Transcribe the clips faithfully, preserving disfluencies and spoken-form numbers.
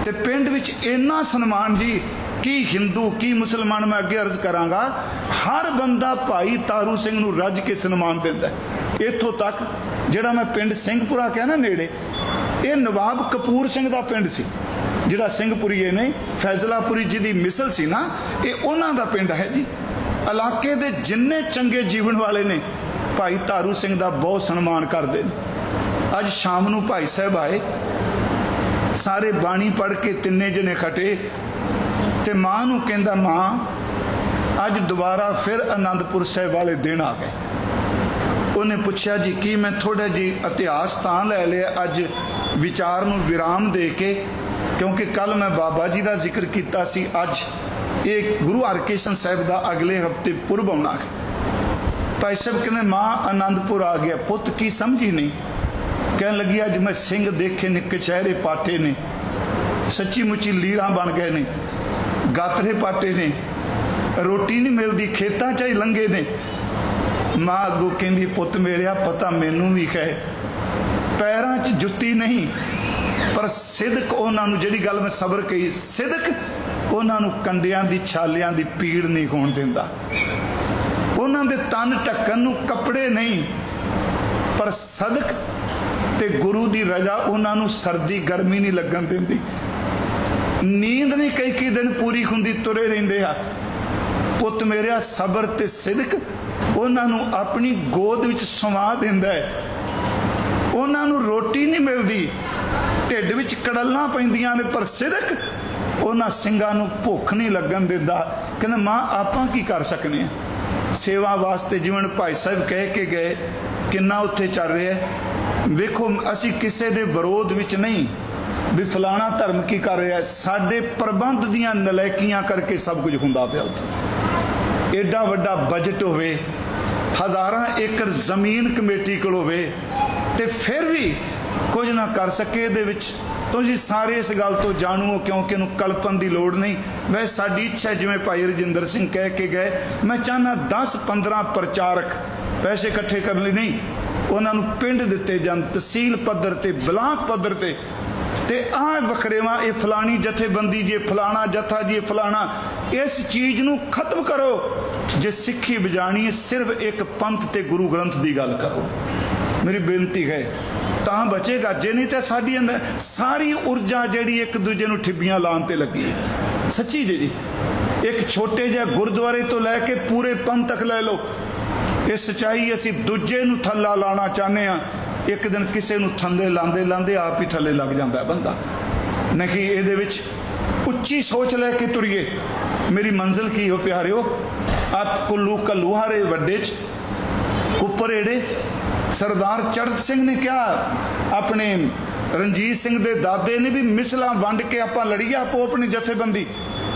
ते पिंड विच इन्ना सन्मान जी कि हिंदू की मुसलमान मैं अगे अर्ज करांगा, हर बंदा भाई तारू सिंह नूं रज के सन्मान दिंदा है। इत्थों तक जिहड़ा मैं पिंड सिंहपुरा कहा ना नेड़े, ये नवाब कपूर सिंह दा पिंड सी, जिहड़ा सिंहपुरीए ने फैजलापुरी जी दी मिसल सी ना, ये उन्हां दा पिंड है जी। इलाके दे जिन्ने चंगे जीवन वाले ने भाई तारू सिंह दा बहुत सन्मान करते हैं। अज शाम नूं भाई साहब आए, सारे बाणी पढ़ के तिन्ने जने खटे, ते मां नूं कहंदा मां अज दोबारा फिर आनंदपुर साहब वाले दिन आ गए। उन्हें पूछा जी की, मैं थोड़ा जी इतिहास तां लै लिया अज विचार नूं विराम दे के, क्योंकि कल मैं बाबा जी का जिक्र किया सी, अज ये गुरु हरकृष्ण साहब का अगले हफ्ते पुरब आउणा है। भाई साहब कहते मां आनंदपुर आ गया, पुत की समझी नहीं। कह लगी अज मैं सिंह देखे ने, कचहरे पाटे ने, सच्ची मुची लीरा बन गए ने, गातरे पाटे ने, रोटी नहीं मिलती, खेतों च ही लंघे ने। मां अगों कहंदी पुत मेरिया पता मैनू भी है, पैरों च जुत्ती नहीं पर सिदक उन्होंने, जिहड़ी गल मैं सबर कही, सिदक उन्होंने कंडियां दी छालियां दी पीड़ नहीं होण दिंदा। उन्होंने तन ढक्कन नूं कपड़े नहीं पर सदक ते गुरु दी रजा उन्होंने सर्दी गर्मी नहीं लगन दिंदी। नींद नहीं कई कई दिन पूरी हुंदी, तुरे रहिंदे आ। पुत मेरिया सबर ते सिदक उन्होंने अपनी गोद विच समा दिंदा है। उन्होंने रोटी नहीं मिलती, ढिड विच कड़लना पैंदियां ने, पर सिदक उन्हां सिंगां नूं भुख नहीं लगन दिंदा। कहंदे मां आपां की कर सकने आ, सेवा वास्ते जिवें भाई साहब कह के गए किन्ना उत्थे चल रहा है। वेखो असी किसी दे विरोध विच नहीं भी फलाना धर्म की कर रहा है, साडे प्रबंध दियां नलैकियां करके सब कुछ हुंदा पिया। उत्थे एडा वड्डा बजट होवे, हज़ारां एकड़ जमीन कमेटी कोल होवे, ते फिर भी कुछ ना कर सके। इहदे विच तुसीं सारे इस गल तो जाणू हो, क्योंकि इहनूं कल्पन की लोड़ नहीं। वैसे साडी इच्छा है, जिवें भाई रजिंदर सिंह कह के गए, मैं चाहना दस पंद्रह प्रचारक पैसे इकट्ठे करने नहीं, उन्होंने पिंड दिते जान, तहसील पद्धर ते ब्लाक पद्धर ते ते आ वखरेवा ये फलानी जथेबंदी जे, फलाना जथा जी, फलाना, इस चीज़ नूं खत्म करो। जे सिक्खी बजानी है सिर्फ एक पंथ ते गुरु ग्रंथ की गल करो। मेरी बेनती है तां बचेगा, जे नहीं तो साडी अंदर सारी ऊर्जा जिहड़ी एक दूजे नूं ठिब्बियां लाउण ते लगी है। सच्ची जी, एक छोटे जिहे गुरुद्वारे तो लैके पूरे पंथ तक लै लो, ये सच्चाई असी दूजे नूं थल्ला लाना चाहते हैं। एक दिन किसी नूं थल्ले लांदे लांदे आप ही थल्ले लग जाता है बंदा। नहीं इहदे विच उच्ची सोच लैके तुरीए। मेरी मंजिल की हो प्यारिओ, आप कुल्लू कल्लूहारे वड्डे च कुपरेड़े सरदार चढ़त सिंह ने क्या अपने रणजीत सिंह दे दादे ने भी मिसला वंड के आपां लड़ीए आपो अपनी जथेबंदी।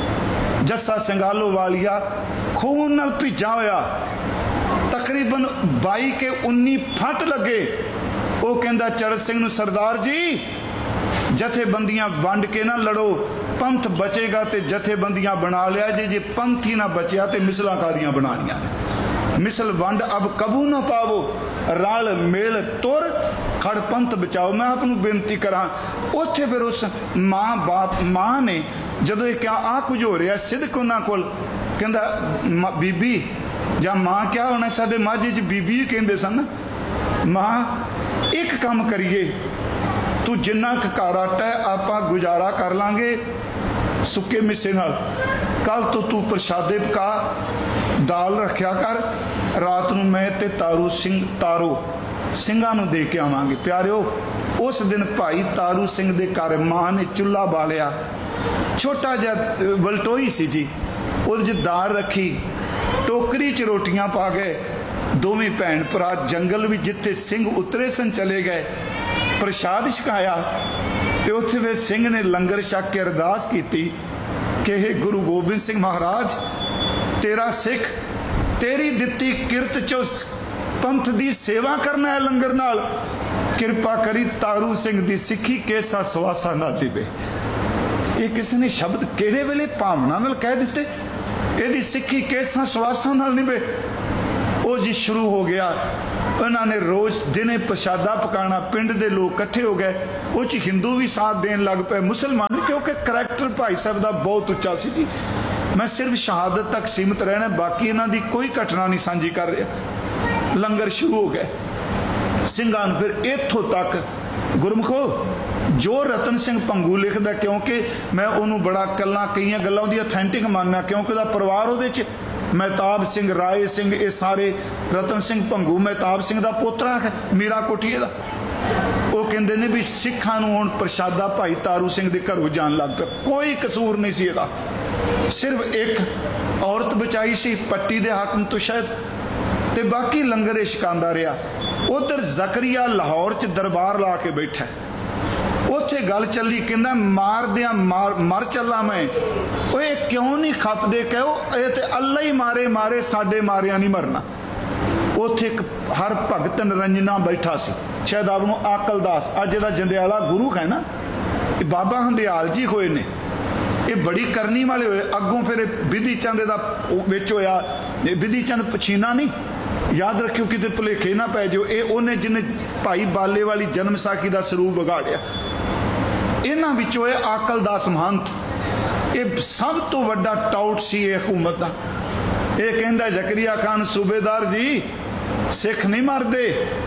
जस्सा संगालो वालिया खून नाल भिजा होया, तकरीबन बाई के उन्नी फट लगे। वो कहंदा चरत सिंह नूं, सरदार जी जथेबंदियां वंड के ना लड़ो, पंथ बचेगा तो जथेबंदियां बना लिया जे, जे पंथ ही ना बचिया तो मिसलां कादियां बनानियां ने। मिसल वंड अब कबू ना पावो, रल मिल तुर खड़ पंथ बचाओ। मैं आपनूं बेनती करा, उत्थे फिर उस माँ बाप माँ ने जदों ये क्या आ कुछ हो रहा, सिदक उन्हां कोल कहंदा बीबी जां माँ क्या होना, साडे माझे च बीबी कहंदे सन। माँ एक काम करिए, तू जिन्ना क घर आटा है आपां गुजारा कर लांगे सुके मिस्से नाल, कल तो तू प्रशादे पका, दाल रखिया कर, रात नूं मैं ते तारू सिंह तारो ਸਿੰਘਾਂ ਨੂੰ दे के आवांगे। प्यारिओ उस दिन भाई तारू सिंह दे घर मां ने चुल्हा बालिया, छोटा जिहा वलटोई सी जी, उहदे च दाल रखी, टोकरी च रोटियां पा गए। दोवें भैन भरा जंगल भी जिथे सिंह उतरे सन चले गए, प्रसाद छकाया ते उत्थे वे सिंह ने लंगर छक के अरदास की कि हे गुरु गोबिंद सिंह महाराज, तेरा सिख तेरी दिती किरत चो पंथ दी सेवा करना है लंगर नाल, किरपा करी तारू सिंह दी सिक्खी केसा सुआसा ना दिवे। ये किसी ने शब्द केड़े वेले भावना नाल कह दिते, इहदी सिक्खी केसा सुआसा नाल निवे। वो जी शुरू हो गया। उन्होंने रोज़ दिने प्रशादा पकाना, पिंड दे लोग इकट्ठे हो गए, वो च हिंदू भी साथ देन लग पे, मुसलमान भी, क्योंकि करैक्टर भाई साहब का बहुत उच्चा सी जी। मैं सिर्फ शहादत तक सीमित रहना, बाकी इन्हों की कोई घटना नहीं साझी कर रहा। लंगर शुरू हो गए ਸਿੰਘਾਂ ਨੂੰ। फिर इत्थों तक गुरमुखो जो रतन सिंह भंगू लिखदा, क्योंकि मैं उन्होंने बड़ा कल्ला कई गल्लां दी अथेंटिक मानना, क्योंकि उसका परिवार उहदे च महताब सिंह, राय सिंह, ये सारे, रतन सिंह भंगू महताब सिंह का पोतरा है, मीरा कोठीए का। वो कहते हैं भी सिखां नूं हुण प्रशादा भाई तारू सिंह के घरों जान लग पिया। कोई कसूर नहीं सी इहदा, सिर्फ एक औरत बचाई सी पट्टी दे हाकम तो शायद, ते बाकी लंगर छकांदा रहा। उधर जकरिया लाहौर च दरबार ला के बैठा, उत्थे गल चली, कहंदा मार दिया मार मर चला मैं। वो क्यों नहीं खपदे, कहो ये ते अल्लाह ही मारे मारे, साडे मारिया नहीं मरना। उत्थे एक हर भगत निरंजना बैठा सी, शायद आप आकल दास, अज जिहड़ा जंडियाला गुरु है ना, ये बाबा हंदियाल जी होए ने, ये बड़ी करनी वाले होए। अगों फिर बिधी चंद दा विच होया, बिधी चंद पछीना नहीं, याद रखियो किते भुलेखे ना पै जाओ। ये उन्हें जिन्हें भाई बाले वाली जन्म साखी का स्वरूप बिगाड़िया। इन्हां विचों है आकल दास महंत, ये सब तो वड्डा टाउट सी हुकूमत का। ये कहंदा जकरिया खान सूबेदार जी सिख नहीं मरदे।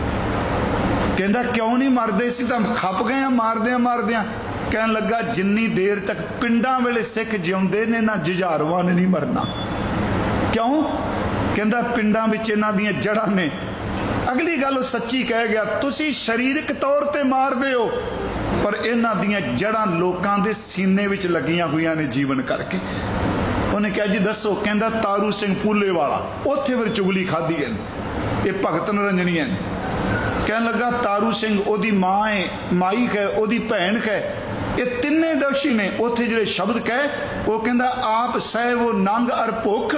कहंदा क्यों नहीं मरदे, सी तां खप गए मारदियां मारदियां। कहन लगा जिन्नी देर तक पिंडां वेले सिख जिउंदे ने ना जुझारवां ने नहीं मरना। क्यों? कहंदा पिंडां विच इन्हां दीयां जड़ां ने। अगली गल सच्ची कह गया, तुसी शरीरक तौर ते मारदे हो, पर इन्हां दीयां जड़ां लोकां दे सीने विच लगियां हुईयां ने जीवन करके। उन्हें कहा जी दसो, कहंदा तारू सिंह पूले वाला, उत्थे फिर चुगली खाधी है, ये भगत निरंजनी है। कहन लगा तारू सिंह ओदी मां है, माई है, ओदी भैन है, ये तिन्ने दोषी ने। उत्थे जिहड़े शब्द कहे, वो कहंदा आप सह वो नंग अर भुख,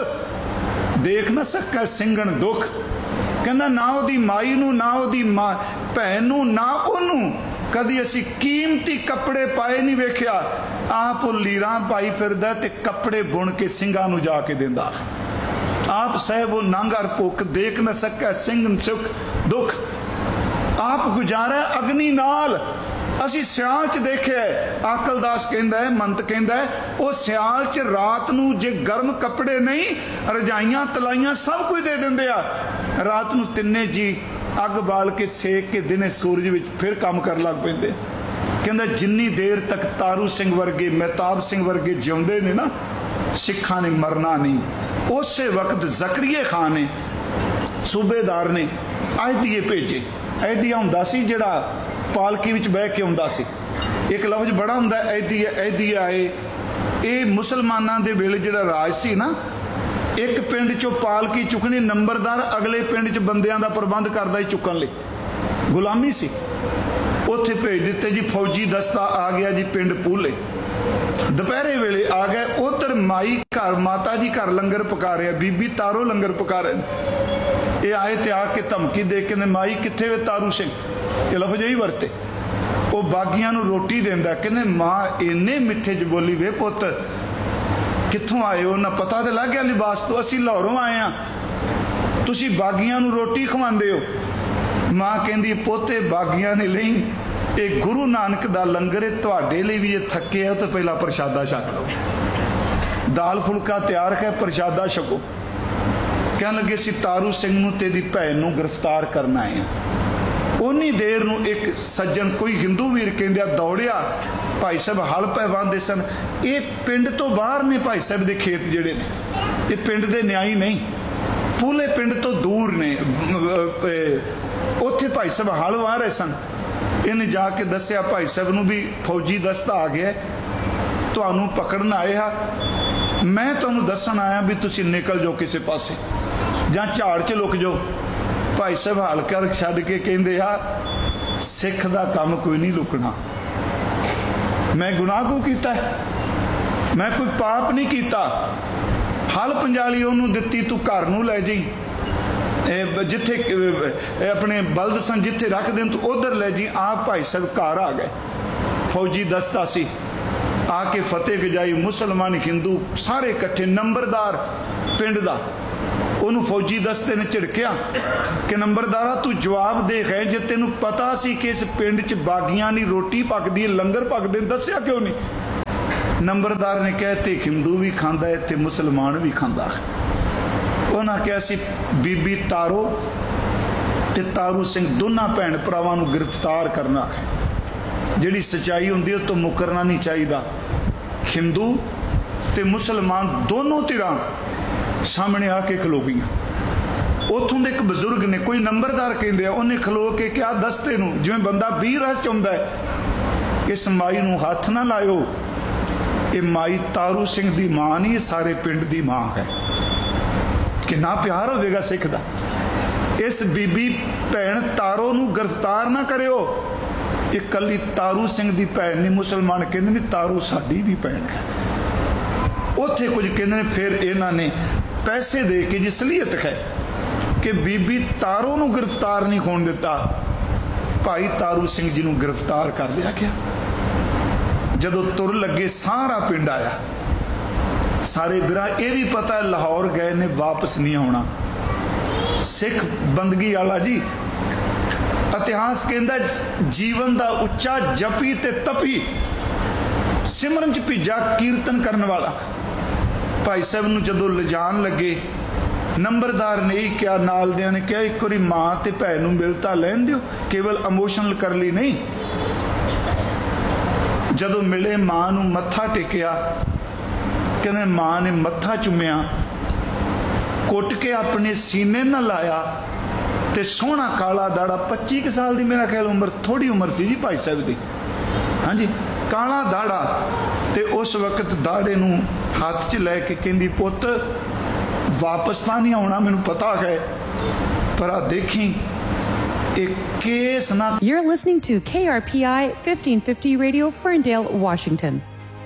देख ना सकै सिंघण दुख। कहंदा ना ओदी माई नूं, ना ओदी मां भैन नूं, ना ओनू कदी असी कीमती कपड़े पाए नहीं वेख्या। आप लीरां पाई फिरदा ते कपड़े बुन के सिंघां नूं जाके दिंदा। आप सह वो नंग अर भुख, देख न सकै सिंघ सुख दुख। आप गुजारा अग्नि नाल, असी सियाल च देखे। आकलदास कहंदा है, मंत कहंदा है, वो सियाल च रात नूं जे गर्म कपड़े नहीं, रजाइयां तलाइयां सब कुछ दे दिंदे आ। रात नूं तिन्ने जी अग बाल के सेक के दिने सूरज विच फिर काम कर लग पैंदे। कहंदा जिन्नी देर तक तारू सिंह वर्गे, महताब सिंह वर्गे जिउंदे ने ना, सिखां ने मरना नहीं। उस वक्त जकरिया खान ने, सूबेदार ने आयदिए भेजे। आयदिया हुंदा सी जिहड़ा पालकी विच बह के आउंदा सी। एक लफ्ज बड़ा हुंदा ऐदिया ऐदिया आए। ये मुसलमानां दे वेले जिहड़ा राज सी ना, एक पिंड चों पालकी चुकनी, नंबरदार अगले पिंड च बंदियां दा प्रबंध करदा ही चुकन लई, गुलामी सी। उत्थे भेज दिते जी फौजी दस्ता आ गया जी पिंड पूले। दोपहरे वेले आ गए, उधर माई घर माता जी घर लंगर पका रहे, बीबी तारो लंगर पका रहे। ये आए ते आके धमकी दे के माई कित्थे वे तारू सिंह, ये लफ्ज ही वरते। वो बागियां नूं रोटी देंदा, कहंदे मां इन्ने मिठे च बोली, वे पुत कित्थों आए हो, ना पता तो लग गया लिबास तो, असी लाहौरों आए हैं, तुसी बागियां नूं रोटी खवांदे हो। मां कहंदी पोते बागियां ने नहीं, ये गुरु नानक दा लंगर है, तुहाडे लई भी ये थके है, तो पहला प्रशादा छक लो। दाल फुलका तैयार है, प्रशादा छको। कहन लगे सी तारू सिंह नूं तेरी भैन नूं गिरफ्तार करना है। उन्नी देर नूं एक सज्जन कोई हिंदू वीर कहंदे दौड़िया, भाई साहब हल पै वाहंदे सन। ये पिंड तो बाहर ने भाई साहब के खेत जिहड़े ने, ये पिंड दे न्याई नहीं, पूले पिंड तो दूर ने। उत्थे भाई साहब हल वाह रहे सन। इन्हें जाके दस्सिया भाई साहब नूं भी फौजी दस्ता आ गया, तुहानूं पकड़न आए हा, मैं तुहानूं दस्सण आया भी तुसीं निकल जाओ किसी पासे, जां झाड़ च लुक जाओ। भाई साहब हल कर छड्ड के कहंदे आ, सिख दा काम कोई नहीं लुकना। मैं गुनाह को कीता है, मैं कोई पाप नहीं कीता। हल पंजाली उन्होंने दिती, तू घर नूं लै जी, जिथे अपने बलद सन जिथे रख देन तू उधर लै जी। आप भाई साहब घर आ गए, फौजी दस्ता सी, आके फतेह गजाई, मुसलमान हिंदू सारे इकट्ठे, नंबरदार पिंड दा ਉਹਨੂੰ फौजी दस्ते ने झिड़किया कि नंबरदारा तू जवाब दे है जे तेनू पता सी कि इस पिंड च बागियां नी रोटी पकदी लंगर पकदे दस्सिया क्यों नहीं। नंबरदार ने कहा ते हिंदू भी खांदा है ते मुसलमान भी खांदा है। उन्हें कहा सी बीबी तारो ते तारू सिंह दोनों भैन भरावां नू गिरफ्तार करना है। जिहड़ी सच्चाई हुंदी उस तो मुकरना नहीं चाहिए। हिंदू ते मुसलमान दोनों धिरां सामने आके खलो गई। उतों के एक बजुर्ग ने कोई नंबरदार कहते उन्हें खलो के क्या दस्ते नूं जिवें बंदा बीह रस चाहुंदा है, इस माई नूं हथ ना लाओ, ये माई तारू सिंह दी मां नहीं, सारे पिंड दी मां है। कितना प्यार होवेगा सिख दा। इस बीबी भैन तारो नूं गिरफ्तार ना करियो। ये कली तारू सिंह दी भैन नहीं, मुसलमान कहते नहीं तारू साडी भी भैन है। उत्थे कुछ कहते हैं फिर इन्हां ने पैसे दे के जी सलीयत है कि बीबी तारो नूं गिरफ्तार नहीं होने दिता। भाई तारू सिंह जी नूं गिरफ्तार कर लिया गया। जदों तुर लगे सारा पिंड आया। सारे बिरा ये भी पता लाहौर गए ने वापस नहीं आना। सिख बंदगी वाला जी इतिहास कहता जीवन का उच्चा जपी ते तपी सिमरन च भिजा कीर्तन करने वाला। भाई साहब नूं जदों लिजान लगे नंबरदार ने ही क्या नाल दियां ने कहा एक बारी मां ते भैन नूं मिल तां लैण दिओ, केवल इमोशनल कर ली नहीं। जदों मिले मां नूं मत्था टेकिया, कहंदे मां ने मत्था चुमिया, कुट के अपने सीने न लाया ते सोहना काला दाड़ा पच्ची क साल की मेरा ख्याल उम्र थोड़ी उम्र सी जी भाई साहब की। हाँ जी काला दाड़ा ते उस वक्त दाड़े नूं हाथ च लैके कहंदी पुत वापस तो नहीं आना मैनूं पता है, पर आ देखी एक केस ना। You're listening to K R P I fifteen fifty Radio, Ferndale, Washington.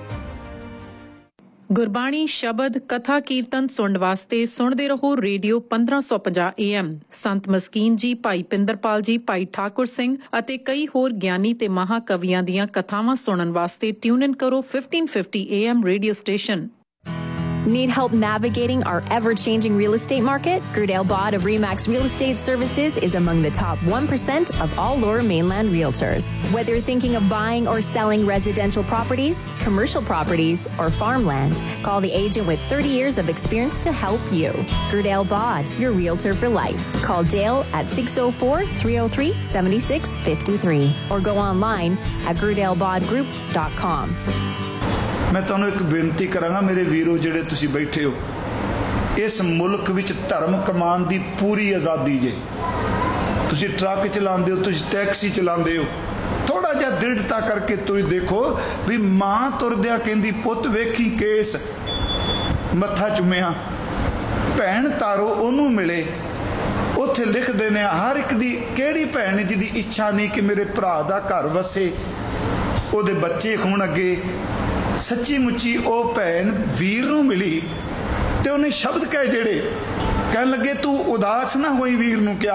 Gurbani ਸ਼ਬਦ ਕਥਾ ਕੀਰਤਨ ਸੁਣਨ ਵਾਸਤੇ ਸੁਣਦੇ ਰਹੋ ਰੇਡੀਓ ਪੰਦਰਾਂ ਸੌ ਪੰਜਾਹ ਏ ਐਮ। ਸੰਤ ਮਸਕੀਨ ਜੀ, ਭਾਈ ਪਿੰਦਰਪਾਲ ਜੀ, ਭਾਈ ਠਾਕੁਰ ਸਿੰਘ ਅਤੇ ਕਈ ਹੋਰ ਗਿਆਨੀ ਤੇ ਮਹਾਕਵੀਆਂ ਦੀਆਂ ਕਥਾਵਾਂ ਸੁਣਨ ਵਾਸਤੇ ਟਿਊਨ ਇਨ ਕਰੋ fifteen fifty A M radio station. Need help navigating our ever-changing real estate market? Gerdale Bod of Remax Real Estate Services is among the top one percent of all Lower Mainland realtors. Whether you're thinking of buying or selling residential properties, commercial properties, or farmland, call the agent with thirty years of experience to help you. Gerdale Bod, your realtor for life. Call Dale at six oh four, three oh three, seven six five three or go online at gerdale bod group dot com. मैं तुहानूं एक बेनती करांगा मेरे वीरो जिहड़े तुसीं बैठे हो, इस मुल्क विच धर्म कमान दी पूरी आज़ादी जे। तुसीं ट्रक चलाते हो, तुसीं टैक्सी चलाते हो, थोड़ा जिहा दृढ़ता करके तुसीं देखो भी मां तुरदिया कहंदी पुत वेखी केस, मत्था चुमिया, भैन तारो ओनू मिले, उत्थे लिखदे ने हर एक दी किहड़ी भैन जिहदी इच्छा नहीं कि मेरे भरा दा घर वसे, ओहदे बच्चे होण अगे। सच्ची मुच्ची वो भैन वीर नूं मिली ते उन्हें शब्द कहे जेड़े कह लगे तू उदास ना होई। वीर नूं क्या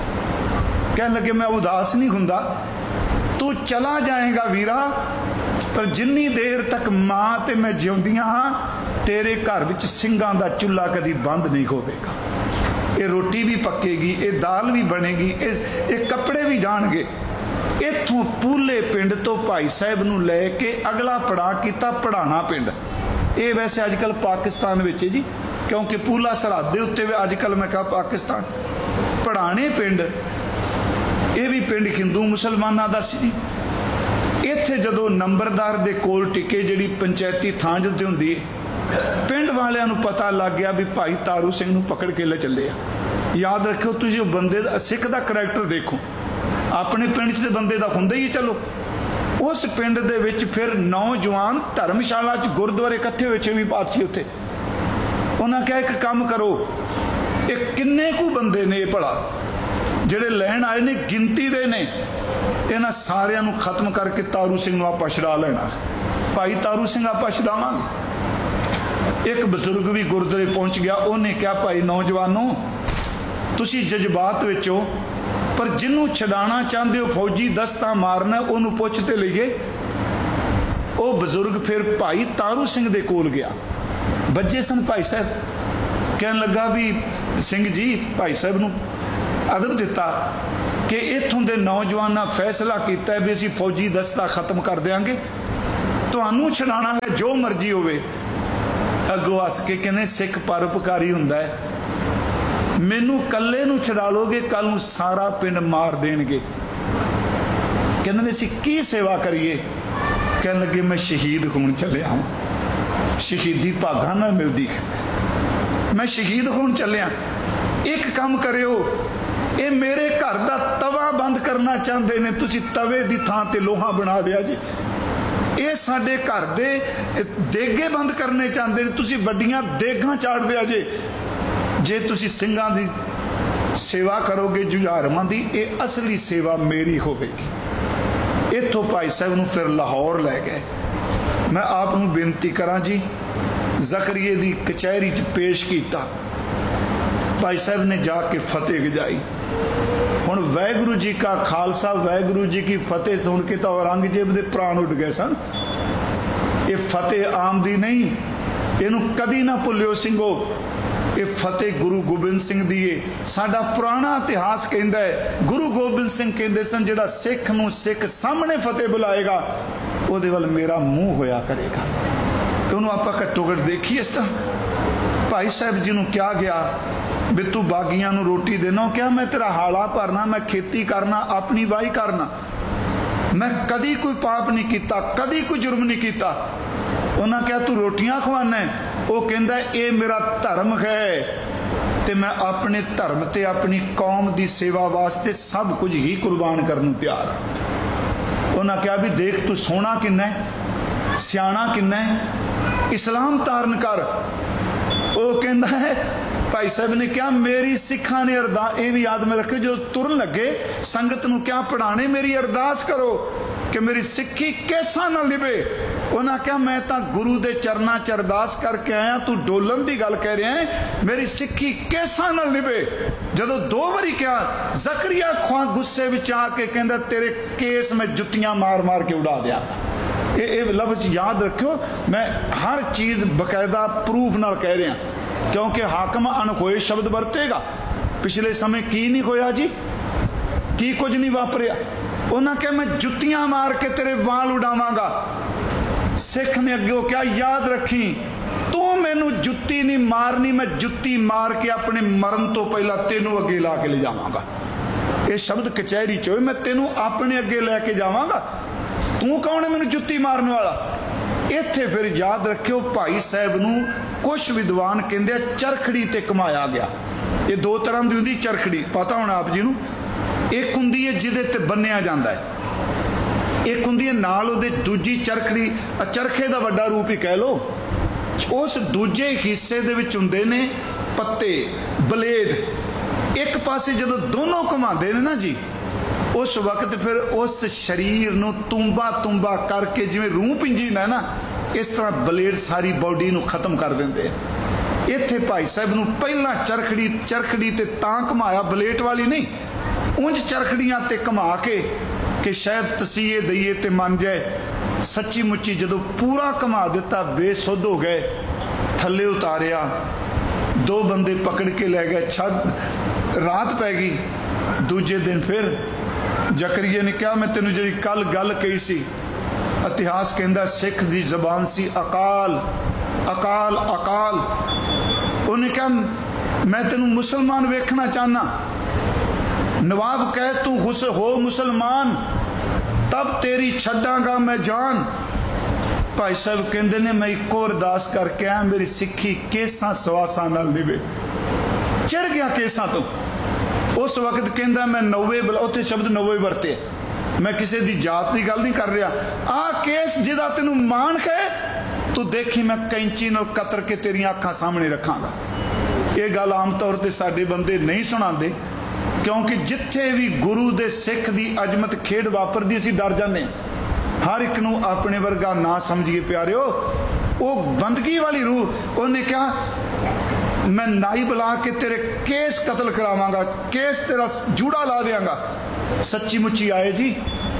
कह लगे मैं उदास नहीं हुंदा, तू चला जाएगा वीरा, पर जिन्नी देर तक मां ते मैं जिउंदियां हां तेरे घर विच ਸਿੰਘਾਂ दा चुल्हा कदी बंद नहीं होवेगा। ये रोटी भी पकेगी, ये दाल भी बनेगी, ये कपड़े भी जाणगे। इत्थों पूले पिंड तो भाई साहब नूं लैके अगला पड़ाव किया पढ़ाना पिंड। ये वैसे अजकल पाकिस्तान विच जी, क्योंकि पूला सरहद दे उत्ते अजकल मैं कहा पाकिस्तान पढ़ाने पिंड, ये भी पिंड हिंदू मुसलमाना दा सी जी। इत्थे जदों नंबरदार दे कोल टिके जिहड़ी पंचायती थां जिते हुंदी है, पिंड वालियां नूं पता लग गया भी भाई तारू सिंह नूं पकड़ के ले चले आ। याद रखियो तुसीं बंदे दा सिख दा करैक्टर देखो, अपने पिंड च बंदे दा हुंदा ही चलो। उस पिंड दे विच फिर नौजवान धर्मशाला च गुरुद्वारे इकट्ठे होए छेवीं पातशाही उत्थे। उन्हां कहा एक काम करो, ये किन्ने कु बंदे ने भला जिहड़े लैण आए ने गिनती दे ने, इन्हां सारियां नूं खत्म करके तारू सिंह नूं आपां छड़ा लेना। भाई तारू सिंह आपां छड़ावांगे। एक बजुर्ग भी गुरुद्वारे पहुंच गया, उन्हें कहा भाई नौजवानों तुसीं जज्बात विच हो, पर जिन्हों छड़ाना चाहते हो फौजी दस्ता मारना उन्होंने पुछते लीए। वो बजुर्ग फिर भाई तारू सिंह दे कोल गया, बज्जे सन भाई साहब कहन लगा भी सिंह जी भाई साहब नूं अदब दिता कि इत्थों के नौजवाना फैसला किया भी असीं फौजी दस्ता खत्म कर देंगे, तुहानूं छड़ाना है जो मर्जी होवे। अगों हस के कहने सिख परोपकारी हुंदा है, मैनू कल्ले नूं छड़ा लोगे कल नूं सारा पिंड मार देणगे। कहंदे ने असीं की सेवा करिए? कहन लगे मैं शहीद होण चलिया, शहीदी भागां नाल मिलदी, मैं शहीद होण चलिया। एक काम करियो, ये मेरे घर का तवा बंद करना चाहते ने, तुसीं तवे की थां ते लोहा बना दिया जी। ये साडे घर दे देगे बंद करने चाहते ने, तुसीं वड्डियां देगां चाड़ दिया जे। जे तुसीं सिंघां दी सेवा करोगे जुझारवां दी, ये असली सेवा मेरी होवेगी। इत्थों भाई साहब नूं फिर लाहौर लै गए। मैं आप नूं बेनती करा जी, ज़करिए दी कचहरी च पेश किया, भाई साहब ने जाके फतेह गजाई। हुण वाहगुरू जी का खालसा वाहगुरू जी की फतेह सुन के तो औरंगजेब दे प्राण उड़ गए सन। ये फतेह आम दी नहीं, इनू कदी ना भुलियो सिंघो, ये फतेह गुरु गोबिंद सिंह दी है। साडा पुराना इतिहास कहंदा है, गुरु गोबिंद सिंह कहंदे सन जिहड़ा सिख नूं सिख सामने फतेह बुलाएगा उहदे वल मेरा मुंह होया करेगा। तो उन्होंने आपां घट्टो घट देखिए इस तरह। भाई साहब जी नूं क्या गया भी तू बागियां नूं रोटी देना, क्या मैं तेरा हाड़ा भरना, मैं खेती करना, अपनी वाही करना, मैं कदी कोई पाप नहीं किया, कदी कोई जुर्म नहीं किया। उन्हें क्या तू रोटियां खवाना है? वो कहंदा ये मेरा धर्म है, ते मैं अपने धर्म ते अपनी कौम की सेवा वास्ते सब कुछ ही कुर्बान करने नूं तैयार हाँ। उन्हें क्या भी देख तू सोहना किन्ना है, सियाणा किन्ना है, इस्लाम धारण कर। वो कहंदा है भाई साहब ने क्या मेरी सिखा ने अरदास, ये भी याद में रखो, जो तुरन लगे संगत नूं क्या पढ़ाने, मेरी अरदास करो कि मेरी सिक्खी कैसा ना लिबे। उन्हें क्या मैं तो गुरु दे चरना च अरदास करके आया, तू डोलन की गल कह रहा है, मेरी सिक्खी कैसा ना लिबे। जदों दो बारी क्या ज़करिया खुआ गुस्से विच आके कहंदा तेरे केस में जुत्तियां मार मार के उड़ा दिया। ये ये लफ्ज़ याद रखियो, मैं हर चीज़ बकायदा प्रूफ नाल कह रहा, क्योंकि हाकम अनखोए शब्द वरतेगा। पिछले समय की नहीं होया जी, की कुछ नहीं वापरिया। उन्हें क्या मैं जुत्तियां मार के तेरे वाल उड़ावांगा। सिख ने अगे क्या याद रखी, तू मैनू जुत्ती नहीं मारनी, मैं जुत्ती मार के अपने मरण तो पहला तेनू अगे ला के ले जावांगा। ये शब्द कचहरी चो, मैं तेनू अपने अगे लैके जावांगा, तू कौन है मैनू जुत्ती मारने वाला। इत्थे फिर याद रखियो भाई साहब नूं कुछ विद्वान कहंदे चरखड़ी ते घुमाया गया। ये दो तरह की होंदी चरखड़ी, पता होना आप जी नूं। एक हुंदी है जिहदे ते बन्निया जांदा है, एक हुंदी है नाल उहदे दूजी चरखड़ी, चरखे दा वड्डा रूप ही कह लो। उस दूजे हिस्से दे विच हुंदे ने पत्ते, ब्लेड। एक पासे जदों दोनों घुमाते ने ना जी, उस वक्त फिर उस शरीर नूं तुम्बा तुम्बा करके जिवें रूह पिंजीन है ना, इस तरह ब्लेड सारी बॉडी नूं खत्म कर देंदे। इत्थे भाई साहब नूं पहला चरखड़ी चरखड़ी ते तां घुमाया, ब्लेड वाली नहीं, उंज चरखड़ियां ते घुमा के कि शायद तसीहे दईए ते मन जाए। सच्ची मुच्ची जदों पूरा घुमा दिता, बेसुध हो गए, थले उतारिया, दो बंदे पकड़ के लै गए, छड़ रात पै गई। दूजे दिन फिर ज़करिया ने कहा मैं तेनों जी कल गल कही सी, इतिहास कहता सिख दी जबान सी अकाल अकाल अकाल। उन्हें कहा मैं तेनों मुसलमान वेखना चाहना, नवाब कह तू हुस हो मुसलमान तब तेरी छड़ांगा मैं जान। भाई साहब कहते ने मैं एक और अरदास करके आया, मेरी सिक्खी केसा सवासा नाल निवे। चढ़ गया केसा तो। उस वक्त कहता मैं नौवे उत्थे शब्द नौवे वरते, मैं किसी की जात की गल नहीं कर रहा। आ केस जिहदा तेनू मान है तू देखी मैं कैंची नाल कतर के तेरियां अखां सामने रखांगा। ये गल आम तौर पर साडे बंदे नहीं सुणांदे, क्योंकि जिथे भी गुरु दे सिख दी अजमत खेड वापरदी असीं डर जाने। हर एक नूं अपने वर्गा ना समझिए प्यारिओ, वो बंदगी वाली रूह। उन्हें कहा मैं नाई बुला के तेरे केस कतल करावांगा, केस तेरा जूड़ा ला देंगा। सच्ची मुच्ची आए जी।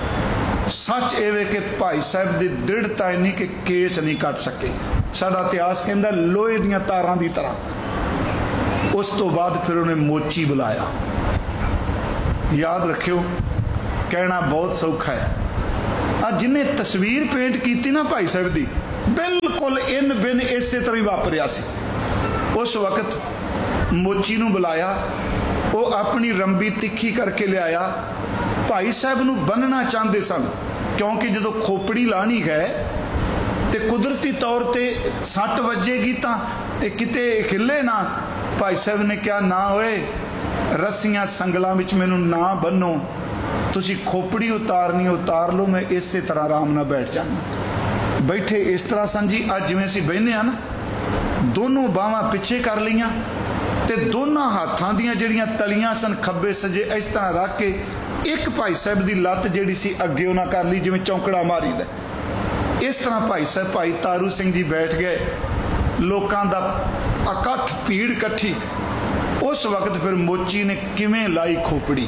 सच एवे कि भाई साहब की दृढ़ता इन्नी कि केस नहीं कट सके। साडा इतिहास कहता लोहे दीयां तारां दी तरह उस तो बाद फिर उन्हें मोची बुलाया। याद रखियो, कहना बहुत सौखा है। आ जिन्हें तस्वीर पेंट की ना भाई साहब की, बिल्कुल इन बिन इस तरह ही वापरिया सी। उस वक्त मोची नूं बुलाया, वो अपनी रंबी तिखी करके लियाया। भाई साहब नूं बन्नना चाहते सन, क्योंकि जो खोपड़ी लानी है तो कुदरती तौर पर सट वजेगी तो किते हिले ना। भाई साहब ने क्या ना होए, रस्सियां संगलों में मैनू ना बनो, तुसी खोपड़ी उतारनी उतार लो, मैं इस तरह आराम ना बैठ जाना। बैठे इस तरह सन जी। अज जिवें असीं बहने आ ना, दोनों बाहां पिछे कर लियां ते दोनों हाथां दियां जिहड़ियां तलियां सन खब्बे सजे इस तरह रख के एक भाई साहब की लत्त जिहड़ी सी अगे उन्हां कर ली, जिवें चौंकड़ा मारीदा। इस तरह भाई साहब भाई तारू सिंह जी बैठ गए। लोकां दा इकट्ठ, भीड़ इकट्ठी। उस वक्त फिर मोची ने किवें लाई खोपड़ी,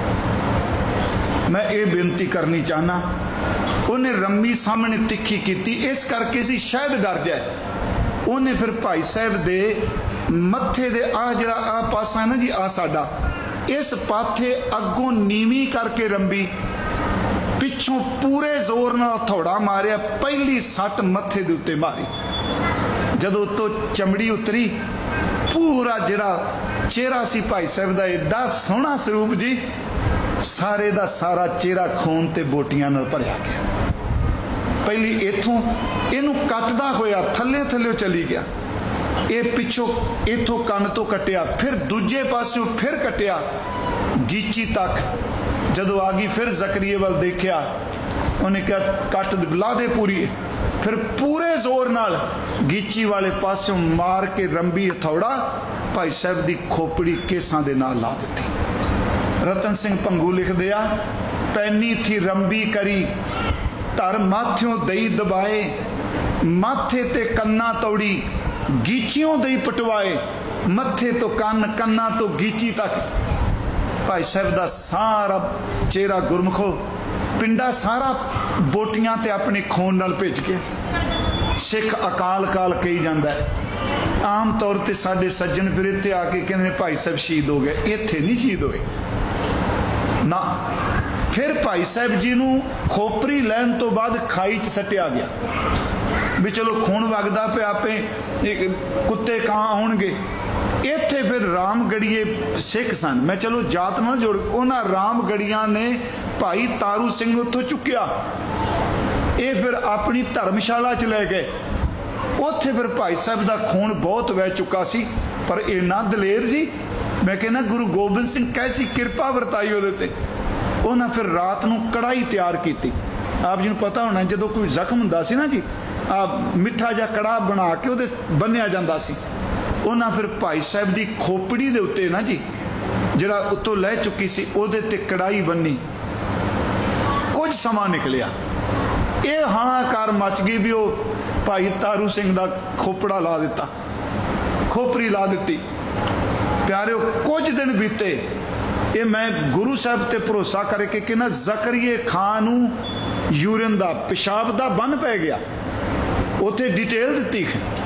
मैं ये बेनती करनी चाहना। उन्हें रम्मी सामने तिखी की, इस करके सी शायद डर जाए। उन्हें फिर भाई साहब दे मत्थे दे आ जड़ा आ पासा है ना जी, आ साडा, इस पाथे अगों नीवी करके रंबी, पिछों पूरे जोर नाल हथौड़ा मारिया। पहली सट मत्थे दे उत्ते मारी। जदों तो चमड़ी उतरी, पूरा जड़ा चेहरा सी भाई साहब दा एडा सोहना स्वरूप जी, सारे दा सारा चेहरा खून ते बोटियां नाल भरिया गया। पहली इथों इनू कटदा होया थले थले चली गया। ये पिछों इथों कन तो कटिया, फिर दूजे पासों फिर कटिया, गीची तक जदों आ गई। फिर जकरिए वाल देखिया, उन्हें क्या कट ला दे पूरी। फिर पूरे जोर नाल गीची वाले पासों मार के रंबी हथौड़ा भाई साहब की खोपड़ी केसां दे नाल ला दी। रतन सिंह भंगू लिख दिया, पैनी थी रंबी करी, धर माथ्यों दई दबाए, माथे ते कन्ना तोड़ी, गीचियों दई पटवाए, मथे तो कन, कन्ना तो गीची तक। भाई साहब का सारा चेहरा गुरमुखो, पिंडा सारा बोटियां ते अपने खून नाल भेज के। सिख अकाल काल कही जाता है। आम तौर पर साडे सज्जन फिर इत्थे आके कहते भाई साहब शहीद हो गए, इत्थे नहीं शहीद होए ना। फिर भाई साहब जी नूं खोपरी लैन तो बाद खाई च सटिया गया भी चलो खून वगदा पे आपे कुत्ते कां आउणगे। इत्थे फिर रामगढ़िए सिख सन, मैं चलो जात ना जोड़, उन्हां रामगढ़ियां ने भाई तारू सिंह उत्थों चुक्या। ये फिर अपनी धर्मशाला च लै गए। उत्थे फिर भाई साहब का खून बहुत वह चुका सी, पर इन्ना दलेर जी, मैं कहना गुरु गोबिंद सिंह कैसी कृपा वरताई उहदे ते। उन्हें फिर रात नूं कड़ाही तैयार की। आप जी पता होना जो कोई जख्म हुंदा सी ना जी, आ मिठा जा कड़ाह बना के उहदे बन्निया जांदा सी। उन्हें फिर भाई साहब की खोपड़ी दे उत्ते ना जी जिहड़ा उत्तों लह चुकी सी, उहदे ते कड़ाही बन्नी। कुछ समा निकलिया, ये हाहाकार मच गई भी वो भाई तारू सिंह का खोपड़ा ला दिता, खोपरी ला दी। प्यारे कुछ दिन बीते, ये मैं गुरु साहब ते भरोसा करके कि ना जकरिए खान नूं यूरिन दा पेशाब दा बन पै गया। उत्थे डिटेल दी,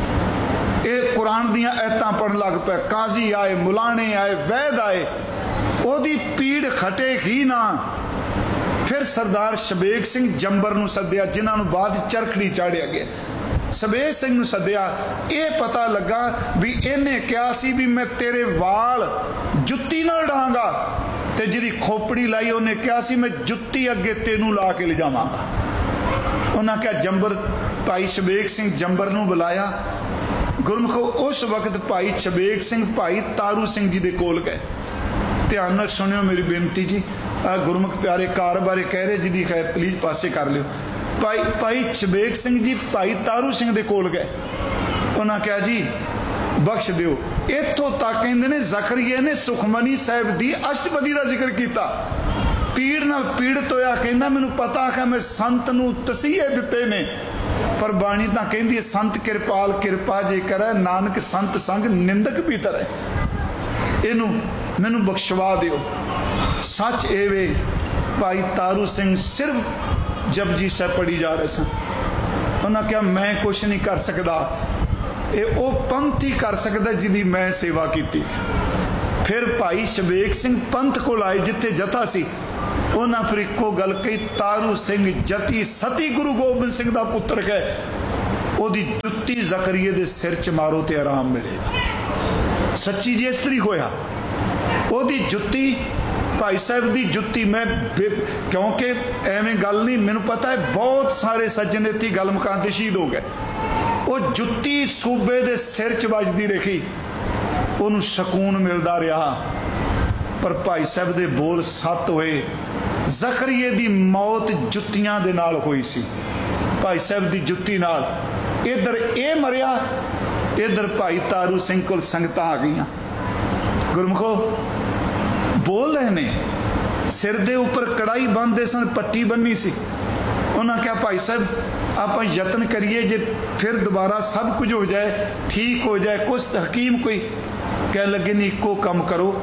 ये कुरान दियां ऐतां पढ़न लग पे, काजी आए, मुलाने आए, वैद आए, ओदी पीड़ खटे ही ना। फिर सरदार शबेग सिंह जंबर नूं सद्दिया, जिन्हां नूं बाद चरखड़ी चाढ़िया गया। शबेग सिंह नूं सद्दिया, ये पता लगा भी इन्हें क्या सी भी मैं तेरे वाल जुत्ती नाल डांगा, ते जिहड़ी खोपड़ी लाई उन्हें क्या सी मैं जुत्ती अगे तेनू ला के ले जावांगा। उन्हें क्या जंबर भाई शबेग सिंह जंबर नूं बुलाया। गुरमुखो उस वक्त भाई शबेग सिंह भाई तारू सिंह जी दे कोल गए। ध्यान नाल सुनियो मेरी बेनती जी, आ गुरमुख प्यारे कार बारे कह रहे जिहदी खैर प्लीज पासे कर लियो। भाई भाई शबेग सिंह जी भाई तारू सिंह दे कोल गए। उन्हें क्या जी बख्श दिओ। इत्थों तक कहंदे ने जकरिया ने सुखमनी साहिब की अष्टपदी का जिक्र किया। पीड़ नाल पीड़ित होया, कहंदा मैनूं पता है मैं संत नूं तसीहे दिते ने, पर बाणी तां कहंदी है संत किरपाल किरपा जे करे, नानक संत संग निंदक भी तरे। इनू मैनू बख्शवा दिओ। सच ए वे भाई तारू सिंह सिर्फ जपजी साहब पढ़ी जा रहे सन। उन्हें क्या मैं कुछ नहीं कर सकता, ਇਹ ਉਹ ਪੰਥ ਹੀ ਕਰ ਸਕਦਾ ਜਿਹਦੀ ਮੈਂ ਸੇਵਾ ਕੀਤੀ। ਫਿਰ ਭਾਈ ਸ਼ਬੇਕ ਸਿੰਘ ਪੰਥ ਕੋਲ ਆਏ ਜਿੱਥੇ ਜਥਾ ਸੀ। ਉਹਨਾਂ ਫਿਰ ਇੱਕੋ ਗੱਲ ਕਹੀ, ਤਾਰੂ ਸਿੰਘ ਜਤੀ ਸਤੀ ਗੁਰੂ ਗੋਬਿੰਦ ਸਿੰਘ ਦਾ ਪੁੱਤਰ ਹੈ, ਉਹਦੀ ਜੁੱਤੀ ਜ਼ਕਰੀਏ ਦੇ ਸਿਰ 'ਚ ਮਾਰੋ ਤੇ ਆਰਾਮ ਮਿਲੇਗਾ। ਸੱਚੀ ਜੀ ਇਸ ਤਰੀ ਹੋਇਆ। ਉਹਦੀ ਜੁੱਤੀ, ਭਾਈ ਸਾਹਿਬ ਦੀ ਜੁੱਤੀ, ਮੈਂ ਕਿਉਂਕਿ ਐਵੇਂ ਗੱਲ ਨਹੀਂ, ਮੈਨੂੰ ਪਤਾ ਹੈ ਬਹੁਤ ਸਾਰੇ ਸੱਜਣ ਇੱਥੇ ਗੱਲ ਮੁਕਾਉਣ ਤੇ ਸ਼ਹੀਦ ਹੋ ਗਏ। ਉਹ ਜੁੱਤੀ ਸੂਬੇ ਦੇ ਸਿਰ 'ਚ ਵੱਜਦੀ ਰਹੀ, ਉਹਨੂੰ ਸਕੂਨ ਮਿਲਦਾ ਰਿਹਾ। ਪਰ ਭਾਈ ਸਾਹਿਬ ਦੇ ਬੋਲ ਸੱਤ ਹੋਏ। ਜ਼ਕਰੀਏ ਦੀ ਮੌਤ ਜੁੱਤੀਆਂ ਦੇ ਨਾਲ ਹੋਈ ਸੀ, ਭਾਈ ਸਾਹਿਬ ਦੀ ਜੁੱਤੀ ਨਾਲ। ਇੱਧਰ ਇਹ ਮਰਿਆ, ਇੱਧਰ ਭਾਈ ਤਾਰੂ ਸਿੰਘ ਕੋਲ ਸੰਗਤਾਂ ਆ ਗਈਆਂ। ਗੁਰਮੁਖੋ ਬੋਲ ਰਹੇ ਨੇ, ਸਿਰ ਦੇ ਉੱਪਰ ਕੜਾਈ ਬੰਨ੍ਹਦੇ ਸਨ, ਪੱਟੀ ਬੰਨੀ ਸੀ। ਉਹਨਾਂ ਕਿਹਾ ਭਾਈ ਸਾਹਿਬ ਆਪਾਂ ਯਤਨ ਕਰੀਏ, ਜੇ ਫਿਰ ਦੁਬਾਰਾ ਸਭ ਕੁਝ ਹੋ ਜਾਏ, ਠੀਕ ਹੋ ਜਾਏ। ਕੁਛ ਹਕੀਮ ਕੋਈ ਕਹਿ ਲੱਗੇ ਨਹੀਂ, ਇੱਕੋ ਕੰਮ ਕਰੋ,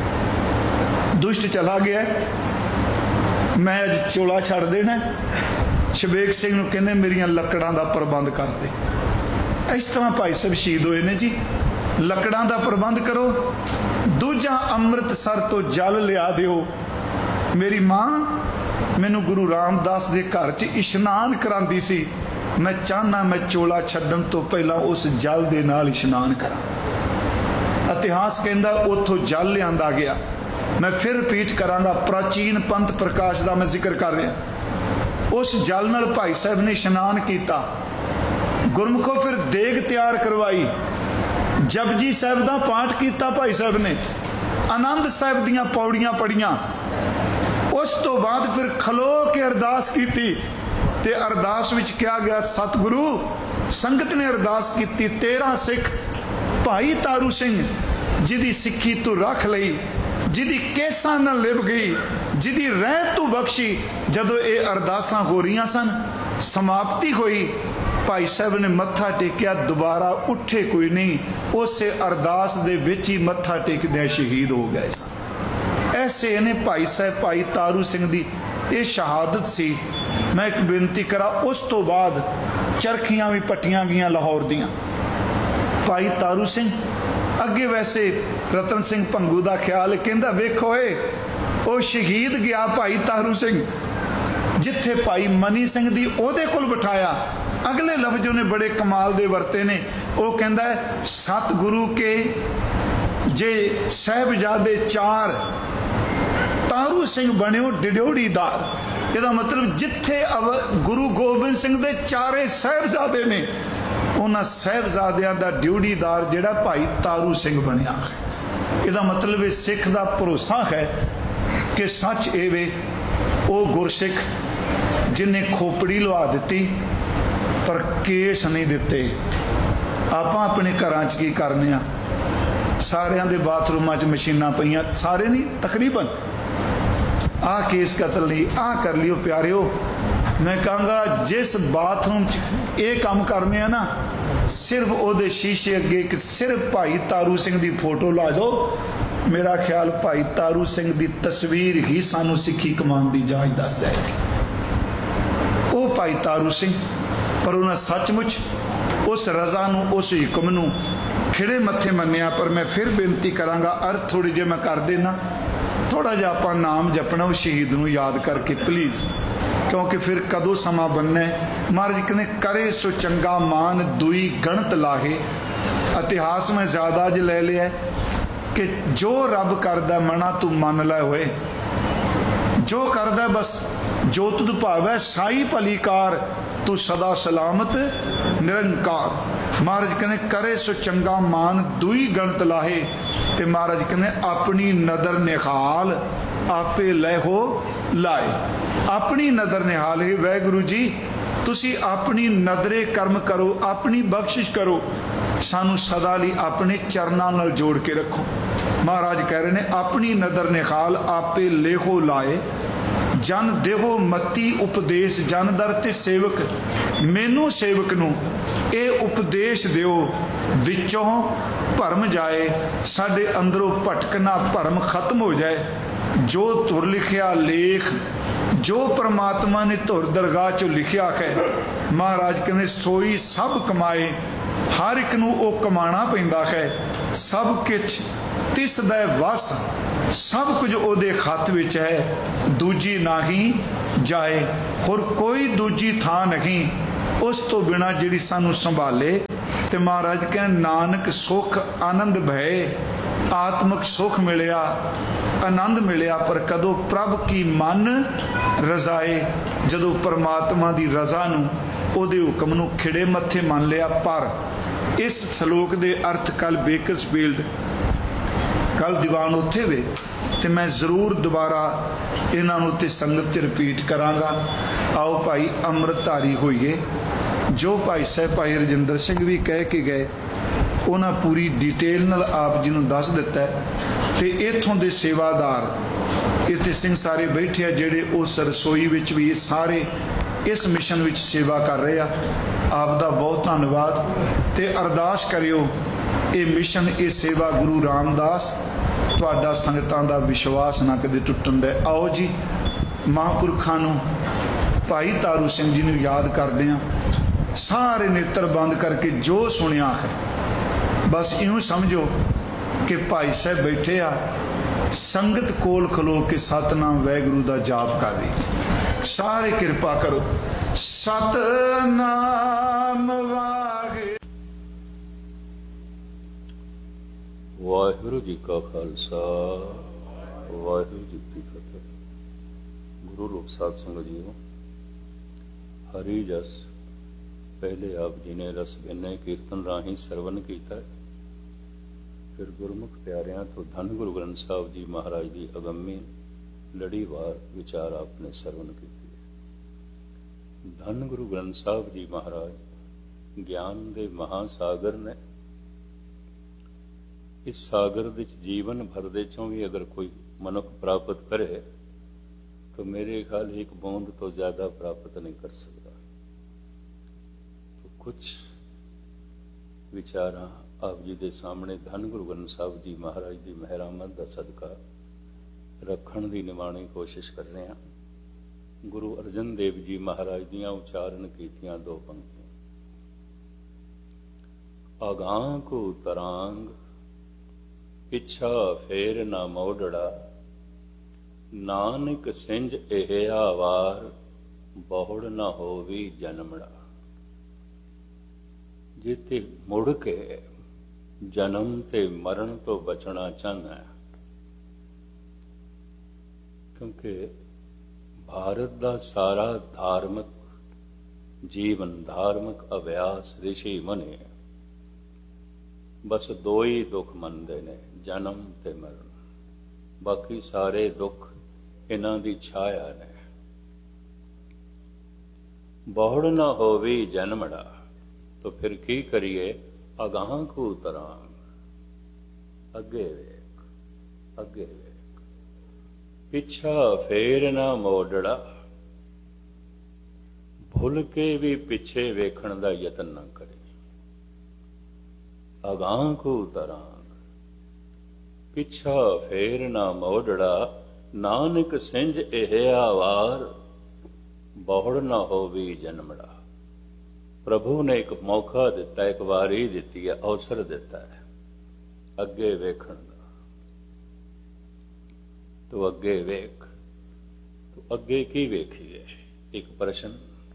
ਦੁਸ਼ਟ ਚਲਾ ਗਿਆ, ਮੈਂ ਅੱਜ ਚੋਲਾ ਛੱਡ ਦੇਣਾ। ਸ਼ਬੇਕ ਸਿੰਘ ਨੂੰ ਕਹਿੰਦੇ ਮੇਰੀਆਂ ਲੱਕੜਾਂ ਦਾ ਪ੍ਰਬੰਧ ਕਰ ਦੇ। ਇਸ ਤਰ੍ਹਾਂ ਭਾਈ ਸਾਹਿਬ ਸ਼ਹੀਦ ਹੋਏ ਨੇ ਜੀ। ਲੱਕੜਾਂ ਦਾ ਪ੍ਰਬੰਧ ਕਰੋ। ਦੂਜਾ ਅੰਮ੍ਰਿਤਸਰ ਤੋਂ ਜਲ ਲਿਆ ਦਿਓ। ਮੇਰੀ ਮਾਂ ਮੈਨੂੰ ਗੁਰੂ ਰਾਮਦਾਸ ਦੇ ਘਰ 'ਚ ਇਸ਼ਨਾਨ ਕਰਾਉਂਦੀ ਸੀ, ਮੈਂ ਚਾਹੁੰਦਾ ਮੈਂ ਚੋਲਾ ਛੱਡਣ ਤੋਂ ਪਹਿਲਾਂ ਉਸ ਜਲ ਦੇ ਨਾਲ ਇਸ਼ਨਾਨ ਕਰਾਂ। ਇਤਿਹਾਸ ਕਹਿੰਦਾ ਉੱਥੋਂ ਜਲ ਲਿਆਂਦਾ ਗਿਆ। ਮੈਂ ਫਿਰ ਰਿਪੀਟ ਕਰਾਂਗਾ, ਪ੍ਰਾਚੀਨ ਪੰਥ ਪ੍ਰਕਾਸ਼ ਦਾ ਮੈਂ ਜ਼ਿਕਰ ਕਰ ਰਿਹਾ। ਉਸ ਜਲ ਨਾਲ ਭਾਈ ਸਾਹਿਬ ਨੇ ਇਸ਼ਨਾਨ ਕੀਤਾ। ਗੁਰਮੁਖੋ ਫਿਰ ਦੇਗ ਤਿਆਰ ਕਰਵਾਈ, ਜਪਜੀ ਸਾਹਿਬ ਦਾ ਪਾਠ ਕੀਤਾ ਭਾਈ ਸਾਹਿਬ ਨੇ, ਆਨੰਦ ਸਾਹਿਬ ਦੀਆਂ ਪੌੜੀਆਂ ਪੜੀਆਂ। ਉਸ ਤੋਂ ਬਾਅਦ ਫਿਰ ਖਲੋ ਕੇ ਅਰਦਾਸ ਕੀਤੀ ਤੇ ਅਰਦਾਸ ਵਿੱਚ ਕਿਹਾ ਗਿਆ, ਸਤਿਗੁਰੂ ਸੰਗਤ ਨੇ ਅਰਦਾਸ ਕੀਤੀ, ਤੇਰਾ ਸਿੱਖ ਭਾਈ ਤਾਰੂ ਸਿੰਘ ਜਿਹਦੀ ਸਿੱਖੀ ਤੂੰ ਰੱਖ ਲਈ, ਜਿਹਦੀ ਕੇਸਾਂ ਨਾਲ ਲਿਪ ਗਈ, ਜਿਹਦੀ ਰਹਿਤ ਤੂੰ ਬਖਸ਼ੀ। ਜਦੋਂ ਇਹ ਅਰਦਾਸਾਂ ਹੋ ਰਹੀਆਂ ਸਨ, ਸਮਾਪਤੀ ਹੋਈ, ਭਾਈ ਸਾਹਿਬ ਨੇ ਮੱਥਾ ਟੇਕਿਆ, ਦੁਬਾਰਾ ਉੱਠੇ ਕੋਈ ਨਹੀਂ, ਉਸੇ ਅਰਦਾਸ ਦੇ ਵਿੱਚ ਹੀ ਮੱਥਾ ਟੇਕਦਿਆਂ ਸ਼ਹੀਦ ਹੋ ਗਏ ਸਨ। ਐਸੇ ਨੇ ਭਾਈ ਸਾਹਿਬ ਭਾਈ ਤਾਰੂ ਸਿੰਘ ਦੀ ਇਹ ਸ਼ਹਾਦਤ ਸੀ। ਮੈਂ ਇੱਕ ਬੇਨਤੀ ਕਰਾਂ, ਉਸ ਤੋਂ ਬਾਅਦ ਚਰਖੀਆਂ ਵੀ ਪੱਟੀਆਂ ਗਈਆਂ ਲਾਹੌਰ ਦੀਆਂ। ਭਾਈ ਤਾਰੂ ਸਿੰਘ ਅੱਗੇ ਵੈਸੇ ਰਤਨ ਸਿੰਘ ਭੰਗੂ ਦਾ ਖਿਆਲ ਕਹਿੰਦਾ, ਵੇਖੋ ਏ ਉਹ ਸ਼ਹੀਦ ਗਿਆ ਭਾਈ ਤਾਰੂ ਸਿੰਘ, ਜਿੱਥੇ ਭਾਈ ਮਨੀ ਸਿੰਘ ਦੀ ਉਹਦੇ ਕੋਲ ਬਿਠਾਇਆ। ਅਗਲੇ ਲਫ਼ਜ਼ ਉਹਨੇ ਬੜੇ ਕਮਾਲ ਦੇ ਵਰਤੇ ਨੇ। ਉਹ ਕਹਿੰਦਾ ਸਤਿਗੁਰੂ ਕੇ ਜੇ ਸਾਹਿਬਜ਼ਾਦੇ ਚਾਰ, ਤਾਰੂ ਸਿੰਘ ਬਣਿਓ ਡਿਡੋੜੀਦਾਰ। ਇਹਦਾ ਮਤਲਬ ਜਿੱਥੇ ਗੁਰੂ ਗੋਬਿੰਦ ਸਿੰਘ ਦੇ ਚਾਰੇ ਸਾਹਿਬਜ਼ਾਦੇ ਨੇ, ਉਹਨਾਂ ਸਾਹਿਬਜ਼ਾਦਿਆਂ ਦਾ ਡਿਊੜੀਦਾਰ ਜਿਹੜਾ ਭਾਈ ਤਾਰੂ ਸਿੰਘ ਬਣਿਆ ਹੈ। ਇਹਦਾ ਮਤਲਬ ਇਹ ਸਿੱਖ ਦਾ ਭਰੋਸਾ ਹੈ ਕਿ ਸੱਚ ਇਹ ਵੇ, ਉਹ ਗੁਰਸਿੱਖ ਜਿਹਨੇ ਖੋਪੜੀ ਲਵਾ ਦਿੱਤੀ ਪਰ ਕੇਸ ਨਹੀਂ ਦਿੱਤੇ। ਆਪਾਂ ਆਪਣੇ ਘਰਾਂ 'ਚ ਕੀ ਕਰਨੇ ਆ, ਸਾਰਿਆਂ ਦੇ ਬਾਥਰੂਮਾਂ 'ਚ ਮਸ਼ੀਨਾਂ ਪਈਆਂ, ਸਾਰੇ ਨਹੀਂ ਤਕਰੀਬਨ, ਆਹ ਕੇਸ ਕਤਲ ਲਈ, ਆਹ ਕਰ ਲਿਓ। ਪਿਆਰਿਓ ਮੈਂ ਕਹਾਂਗਾ ਜਿਸ ਬਾਥਰੂਮ 'ਚ ਇਹ ਕੰਮ ਕਰਨੇ ਆ ਨਾ, ਸਿਰਫ ਉਹਦੇ ਸ਼ੀਸ਼ੇ ਅੱਗੇ ਇੱਕ ਸਿਰਫ ਭਾਈ ਤਾਰੂ ਸਿੰਘ ਦੀ ਫੋਟੋ ਲਾ ਜਾਓ। ਮੇਰਾ ਖਿਆਲ ਭਾਈ ਤਾਰੂ ਸਿੰਘ ਦੀ ਤਸਵੀਰ ਹੀ ਸਾਨੂੰ ਸਿੱਖੀ ਕਮਾਉਣ ਦੀ ਜਾਂਚ ਦੱਸ ਜਾਏਗੀ। ਉਹ ਭਾਈ ਤਾਰੂ ਸਿੰਘ, ਪਰ ਉਹਨਾਂ ਸੱਚਮੁੱਚ ਉਸ ਰਜ਼ਾ ਨੂੰ, ਉਸ ਹੁਕਮ ਨੂੰ ਖਿੜੇ ਮੱਥੇ ਮੰਨਿਆ। ਪਰ ਮੈਂ ਫਿਰ ਬੇਨਤੀ ਕਰਾਂਗਾ, ਅਰਥ ਥੋੜੀ ਜਿਹੀ ਮੈਂ ਕਰ ਦੇਣਾ, ਥੋੜਾ ਜਿਹਾ ਆਪਾਂ ਨਾਮ ਜਪਣਾ ਉਹ ਸ਼ਹੀਦ ਨੂੰ ਯਾਦ ਕਰਕੇ ਪਲੀਜ਼, ਕਿਉਂਕਿ ਫਿਰ ਕਦੋਂ ਸਮਾਂ ਬਣਨਾ। ਮਹਾਰਾਜ ਕਹਿੰਦੇ ਕਰੇ ਸੋ ਚੰਗਾ ਮਾਨ ਦੁਈ ਗਣਤ ਲਾਹੇ। ਇਤਿਹਾਸ ਮੈਂ ਜ਼ਿਆਦਾ ਅੱਜ ਲੈ ਲਿਆ ਕਿ ਜੋ ਰੱਬ ਕਰਦਾ ਮਨਾ ਤੂੰ ਮੰਨ ਲੈ ਹੋਏ, ਜੋ ਕਰਦਾ ਬਸ ਜੋ ਤੁਧ ਭਾਵੈ ਸਾਈ ਭਲੀਕਾਰ, ਤੂੰ ਸਦਾ ਸਲਾਮਤ ਨਿਰੰਕਾਰ। ਮਹਾਰਾਜ ਕਹਿੰਦੇ ਕਰੇ ਸੋ ਚੰਗਾ ਮਾਨ ਦੁਈ ਗਣਤ ਲਾਹੇ। ਤੇ ਮਹਾਰਾਜ ਕਹਿੰਦੇ ਆਪਣੀ ਨਦਰ ਨਿਹਾਲ ਆਪੇ ਲੈ ਹੋ ਲਾਏ। ਆਪਣੀ ਨਦਰ ਨਿਹਾਲ ਹੈ ਵਾਹਿਗੁਰੂ ਜੀ, ਤੁਸੀਂ ਆਪਣੀ ਨਜ਼ਰੇ ਕਰਮ ਕਰੋ, ਆਪਣੀ ਬਖਸ਼ਿਸ਼ ਕਰੋ, ਸਾਨੂੰ ਸਦਾ ਲਈ ਆਪਣੇ ਚਰਨਾਂ ਨਾਲ ਜੋੜ ਕੇ ਰੱਖੋ। ਮਹਾਰਾਜ ਕਹਿ ਰਹੇ ਨੇ ਆਪਣੀ ਨਜ਼ਰ ਨਿਹਾਲ ਆਪੇ ਲੇਹੋ ਲਾਏ, ਜਨ ਦੇਹੋ ਮਤੀ ਉਪਦੇਸ਼ ਜਨ ਦਰ ਤੇ ਸੇਵਕ। ਮੈਨੂੰ ਸੇਵਕ ਨੂੰ ਇਹ ਉਪਦੇਸ਼ ਦਿਓ, ਵਿੱਚੋਂ ਭਰਮ ਜਾਏ, ਸਾਡੇ ਅੰਦਰੋਂ ਭਟਕਣਾ ਭਰਮ ਖਤਮ ਹੋ ਜਾਏ। ਜੋ ਤੁਰ ਲਿਖਿਆ ਲੇਖ ਜੋ परमात्मा ने धुर दरगाह चो लिखिया है, महाराज कहते सोई सब कमाए, हर एक नूं ओ कमाना पैंदा है, सब किछ तिस दा वस, सब कुछ ओदे खत विच है, दूजी नाही जाए, होर कोई दूजी थां नहीं उस तो बिना जिहड़ी सानू संभाले। ते महाराज कहते नानक सुख आनंद भय, आत्मक सुख मिलिया, आनंद मिलिया, पर कदों प्रभ की मन रजाए, जदों परमात्मा दी रजा नूं ओदे हुक्म नूं खिड़े मत्थे मान लिया। पर इस श्लोक दे अर्थ कल बेकरसफील्ड कल दीवान उत्थे वे ते मैं जरूर दोबारा इन्हां नूं ते संगत च रिपीट करांगा। आओ भाई अमृतधारी होइए। जो भाई साहब भाई रजिंदर सिंह भी कह के गए, उन्हां पूरी डिटेल नाल आप जी नूं दस दिता है। ते इत्थों दे सेवादार इत्थे सिंह सारे बैठे आ जिहड़े उस रसोई विच भी सारे इस मिशन विच सेवा कर रहे आ। आप दा बहुत धन्नवाद ते अरदास करियो ये मिशन ये सेवा गुरु रामदास तुहाडा संगतां दा विश्वास ना कदे टुटण दे। आओ जी महापुरखां नूं भाई तारू सिंह जी नूं याद करदे आ। सारे नेत्र बंद करके जो सुनिया है बस इऊं समझो कि भाई साहब बैठे आ, संगत कोल खलो के सतनाम वाहिगुरू दा जाप कर रही। सारे कृपा करो। सतनाम वाहिगुरू। वाहिगुरू जी का खालसा वाहिगुरू जी की फतेह। गुरु रूप साध संगत जीओ, हरि जस पहले आप जी ने रस बिन्ने कीर्तन राही सरवण किया, फिर गुरमुख प्यारियां तो धन गुरु ग्रंथ साहब जी महाराज की अगम्य लड़ीवार विचार आपने सरवण की। धन गुरु ग्रंथ साहब जी महाराज ज्ञान के महासागर ने। इस सागर विच जीवन भर दे चों भी अगर कोई मनुख प्राप्त करे तो मेरे ख्याल एक बूंद तो ज्यादा प्राप्त नहीं कर सकता। तो कुछ विचार आप जी के सामने धन गुरु ग्रंथ साहब जी महाराज की मेहरामत का सदका रखण की निमाणी कोशिश कर रहे हैं। गुरु अर्जन देव जी महाराज दियां उच्चारण कीतियां दो पंक्तियां। अगां को तरांग पिछा फेर ना मोड़ड़ा, नानक सिंज एहिया वार बहुड़ ना होवी जन्मड़ा। जिते मुड़ के जन्म ते मरण तो बचना चाहना है, क्योंकि भारत का सारा धार्मिक जीवन धार्मिक अभ्यास ऋषि मुनि बस दो ही दुख मनते ने, जन्म ते मरण। बाकी सारे दुख इन्हां दी छाया ने। बहुड़ ना होवी जन्मड़ा, तो फिर की करिए? अगां को तरांग, अगे वेख अगे वेख, पिछा फेर ना मोड़ड़ा। भुल के भी पिछे वेखण दा यतन ना करे। अगां को तरांग पिछा फेर ना मोड़ड़ा, नानक सिंज एहिया वार बहुड़ ना होवी जन्मड़ा। प्रभु ने एक मौका दिता, एक वारी दिती है, अवसर दिता है अगे वेखण दा। तो अगे वेख, तो अगे की वेखीए? एक प्रश्न।